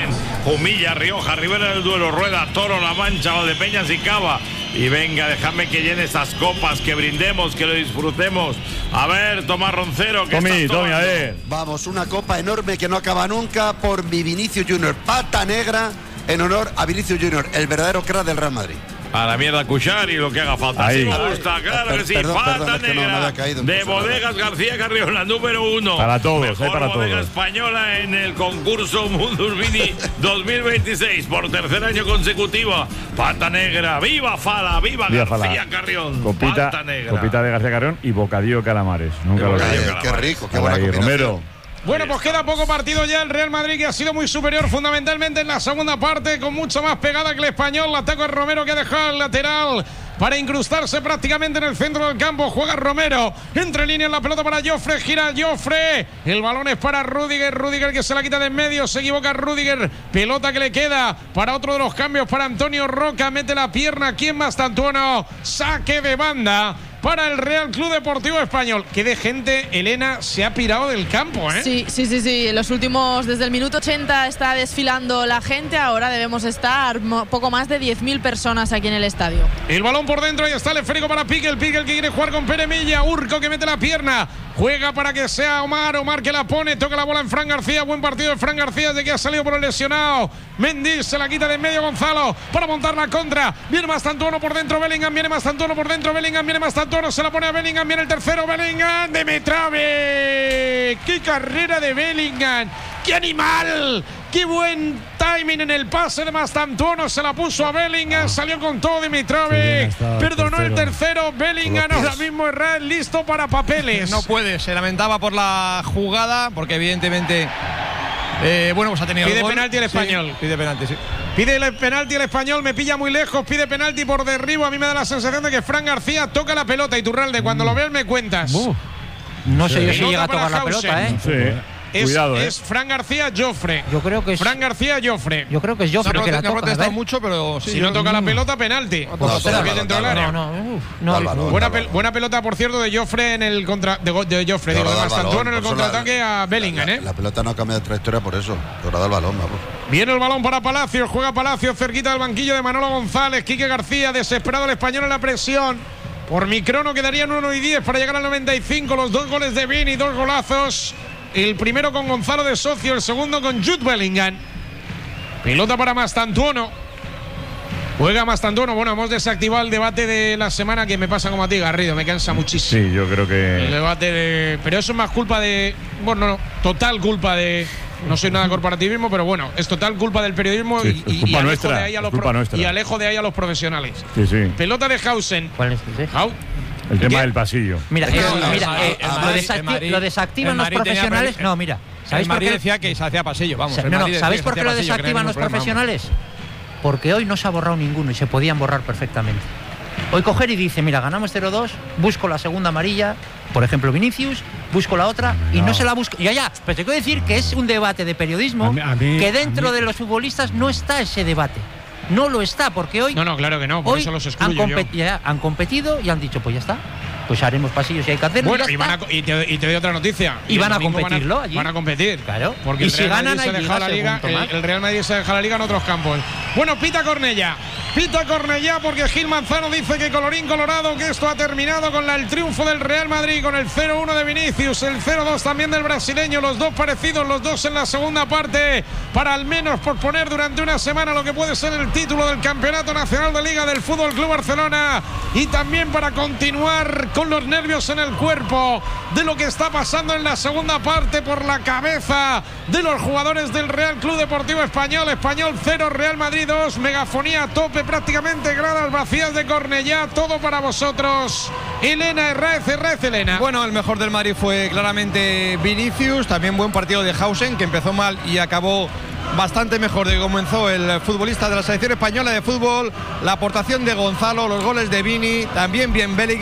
también. Jumilla, Rioja, Rivera del Duero, Rueda, Toro, La Mancha, Valdepeñas y Cava. Y venga, dejadme que llene esas copas, que brindemos, que lo disfrutemos. A ver, Tomás Roncero, ¿qué Tommy, estás Tommy, tomando? a ver. Vamos, una copa enorme que no acaba nunca por mi Vinicius Junior. Pata negra en honor a Vinicius Junior, el verdadero crack del Real Madrid. A la mierda Cuchar y lo que haga falta. Ahí. Sí me gusta, claro Per- que sí. perdón, Pata perdón, es que no me negra había caído, de entonces, Bodegas García Carrión, la número uno. Para todos, Mejor hay para bodega todos. española en el concurso Mundus Vini dos mil veintiséis por tercer año consecutivo. Pata negra, viva Fala, viva, Viva García Fala. Carrión. Copita, Pata negra. copita de García Carrión y bocadillo de calamares. Nunca lo bocadillo he de Ay, qué rico, qué buena Ahí, combinación. Romero. Bueno, pues queda poco partido ya. El Real Madrid, que ha sido muy superior fundamentalmente en la segunda parte, con mucho más pegada que el Español. La ataca Romero, que ha dejado el lateral para incrustarse prácticamente en el centro del campo. Juega Romero, entre líneas la pelota para Joffre, gira Joffre, el balón es para Rüdiger, Rüdiger que se la quita de en medio, se equivoca Rüdiger, pelota que le queda para otro de los cambios, para Antonio Roca, mete la pierna aquí en Mastantuono, saque de banda para el Real Club Deportivo Español. Que de gente, Elena, se ha pirado del campo, ¿eh? Sí, sí, sí, sí. Los últimos, desde el minuto ochenta está desfilando la gente. Ahora debemos estar mo- poco más de diez mil personas aquí en el estadio. El balón por dentro, y está el esférico para Piquel. Piquel que quiere jugar con Pere Milla. Urco que mete la pierna. Juega para que sea Omar. Omar que la pone. Toca la bola en Fran García. Buen partido de Fran García, de que ha salido por el lesionado. Mendy se la quita de en medio Gonzalo para montar la contra. Viene Mastantuono por dentro. Bellingham viene Mastantuono por dentro. Bellingham viene Mastantuono. Se la pone a Bellingham. Viene el tercero. Bellingham de Metrave. ¡Qué carrera de Bellingham! ¡Qué animal! ¡Qué buen timing en el pase de Mastantuono! Se la puso a Bellingham, salió con todo Dimitrovic, perdonó el tercero. Bellingham ahora mismo es listo para papeles. No puede, se lamentaba por la jugada, porque evidentemente, eh, bueno, pues ha tenido Pide el gol. penalti el Español. Sí, pide penalti, sí. Pide el penalti el Español, me pilla muy lejos, pide penalti por derribo. A mí me da la sensación de que Fran García toca la pelota. Y Turralde, cuando lo veas me cuentas. No sé yo si Pelota llega a para tocar la Hausen. pelota, ¿eh? Sí. Es, Cuidado, ¿eh? es Fran García Joffre. Yo creo que es. Fran García Joffre. Yo creo que es Joffre No, que la no ha toca. protestado a ver. mucho, pero sí. Si yo- no toca la pelota, penalti. Pues, Porque dale, es dentro del dale, área. No, no, uf, Da no. el balón, Buena, da el pel- balón. buena pelota, por cierto, de Joffre en el contra de, Go- de Joffre, digo, Pero de da el balón, Mastantuono en el por eso la- contraataque a Bellingham, la, ¿eh? la pelota no ha cambiado de trayectoria por eso. Pero da el balón, vamos. Viene el balón para Palacios, juega Palacios cerquita del banquillo de Manolo González. Quique García, desesperado el español en la presión. Por mi crono quedarían uno y diez para llegar al noventa y cinco. Los dos goles de Vini, dos golazos. El primero con Gonzalo de socio, el segundo con Jude Bellingham. Pelota para Mastantuono. Juega Mastantuono. Bueno, hemos desactivado el debate de la semana, que me pasa como a ti, Garrido. Me cansa muchísimo. Sí, yo creo El que. debate de. Pero eso es más culpa de. Bueno, no, total culpa de. No soy nada de corporativismo, pero bueno, es total culpa del periodismo. Sí, y, es y- culpa y alejo nuestra, de ahí a es los culpa pro- nuestra. y alejo de ahí a los profesionales. Sí, sí. Pelota de Hausen. ¿Cuál es ese? Hau- El tema ¿Qué? del pasillo. Mira, Es que eh, el- mira, el eh, Madrid- lo, el desacti- Madrid- lo desactivan el los Madrid tenía profesionales. pre- No, mira. El ¿Sabéis por Madrid qué? decía que se hacía pasillo, vamos. No, el no, Madrid decía ¿sabéis que por se qué lo hacía pasillo, que no hay desactivan los ningún problema, vamos. profesionales? Porque hoy no se ha borrado ninguno y se podían borrar perfectamente. Hoy coger y dice, mira, ganamos cero dos, busco la segunda amarilla, por ejemplo Vinicius, busco la otra y No. no se la busco. Ya, ya, pero te quiero decir que es un debate de periodismo A mí- a mí- que dentro a mí- de los futbolistas no está ese debate. No lo está, porque hoy, No, no, claro que no, por hoy eso los han, excluyo yo. compet- ya, han competido y han dicho, pues ya está, pues haremos pasillos si hay que hacerlo. Bueno, ya y, van a está. co- y, te, y te doy otra noticia. Y el van a domingo competirlo van a, allí. Van a competir. Claro. Porque Y el si Real ganan, Madrid se hay deja la liga, liga. según El, Tomás. el Real Madrid se deja la liga en otros campos. Bueno, pita Cornellá. Pita Cornellá porque Gil Manzano dice que colorín colorado, que esto ha terminado con la- el triunfo del Real Madrid, con el cero uno de Vinicius, el cero dos también del brasileño, los dos parecidos, los dos en la segunda parte, para al menos posponer durante una semana lo que puede ser el título del Campeonato Nacional de Liga del Fútbol Club Barcelona, y también para continuar con los nervios en el cuerpo de lo que está pasando en la segunda parte por la cabeza de los jugadores del Real Club Deportivo Español. Español cero, Real Madrid dos, megafonía a tope, prácticamente gradas vacías de Cornellá, todo para vosotros. Elena Herráez, Herráez, Elena. Bueno, el mejor del Madrid fue claramente Vinicius, también buen partido de Hausen, que empezó mal y acabó bastante mejor de que comenzó el futbolista de la selección española de fútbol. La aportación de Gonzalo, los goles de Vini, también bien Bellingham,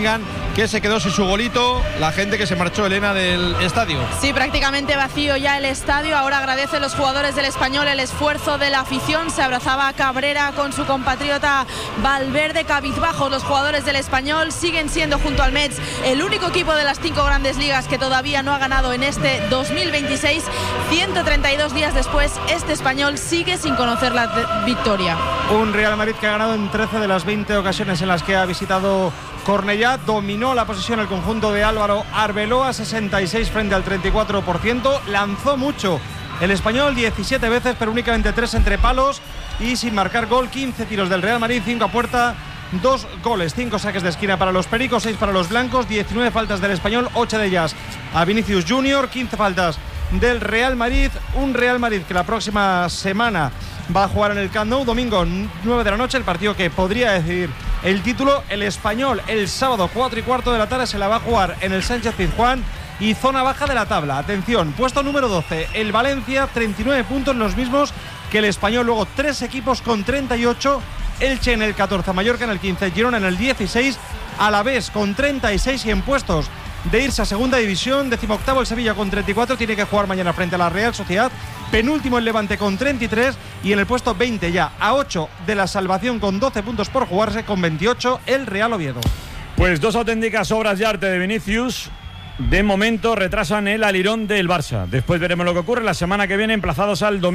que se quedó sin su golito, la gente que se marchó, Elena, del estadio. Sí, prácticamente vacío ya el estadio. Ahora agradece los jugadores del Español el esfuerzo de la afición. Se abrazaba a Cabrera con su compatriota Valverde, cabizbajos los jugadores del Español. Siguen siendo junto al Metz el único equipo de las cinco grandes ligas que todavía no ha ganado en este dos mil veintiséis. ciento treinta y dos días después, este Español sigue sin conocer la victoria. Un Real Madrid que ha ganado en trece de las veinte ocasiones en las que ha visitado Cornellá. Dominó la posesión el conjunto de Álvaro Arbeloa, sesenta y seis frente al treinta y cuatro por ciento. Lanzó mucho el Español, diecisiete veces, pero únicamente tres entre palos y sin marcar gol. quince tiros del Real Madrid, cinco a puerta, dos goles, cinco saques de esquina para los pericos, seis para los blancos, diecinueve faltas del Español, ocho de ellas a Vinicius Junior, quince faltas del Real Madrid. Un Real Madrid que la próxima semana va a jugar en el Camp Nou, domingo nueve de la noche, el partido que podría decidir el título. El Español el sábado cuatro y cuarto de la tarde se la va a jugar en el Sánchez Pizjuán y zona baja de la tabla. Atención, puesto número doce, el Valencia, treinta y nueve puntos, los mismos que el Español. Luego tres equipos con treinta y ocho, Elche en el catorce, Mallorca en el quince, Girona en el dieciséis, Alavés con treinta y seis y en puestos de irse a segunda división, decimoctavo el Sevilla con treinta y cuatro, tiene que jugar mañana frente a la Real Sociedad. Penúltimo el Levante con treinta y tres y en el puesto veinte, ya a ocho de la salvación con doce puntos por jugarse, con veintiocho el Real Oviedo. Pues dos auténticas obras de arte de Vinicius. De momento retrasan el alirón del Barça. Después veremos lo que ocurre la semana que viene, emplazados al domingo.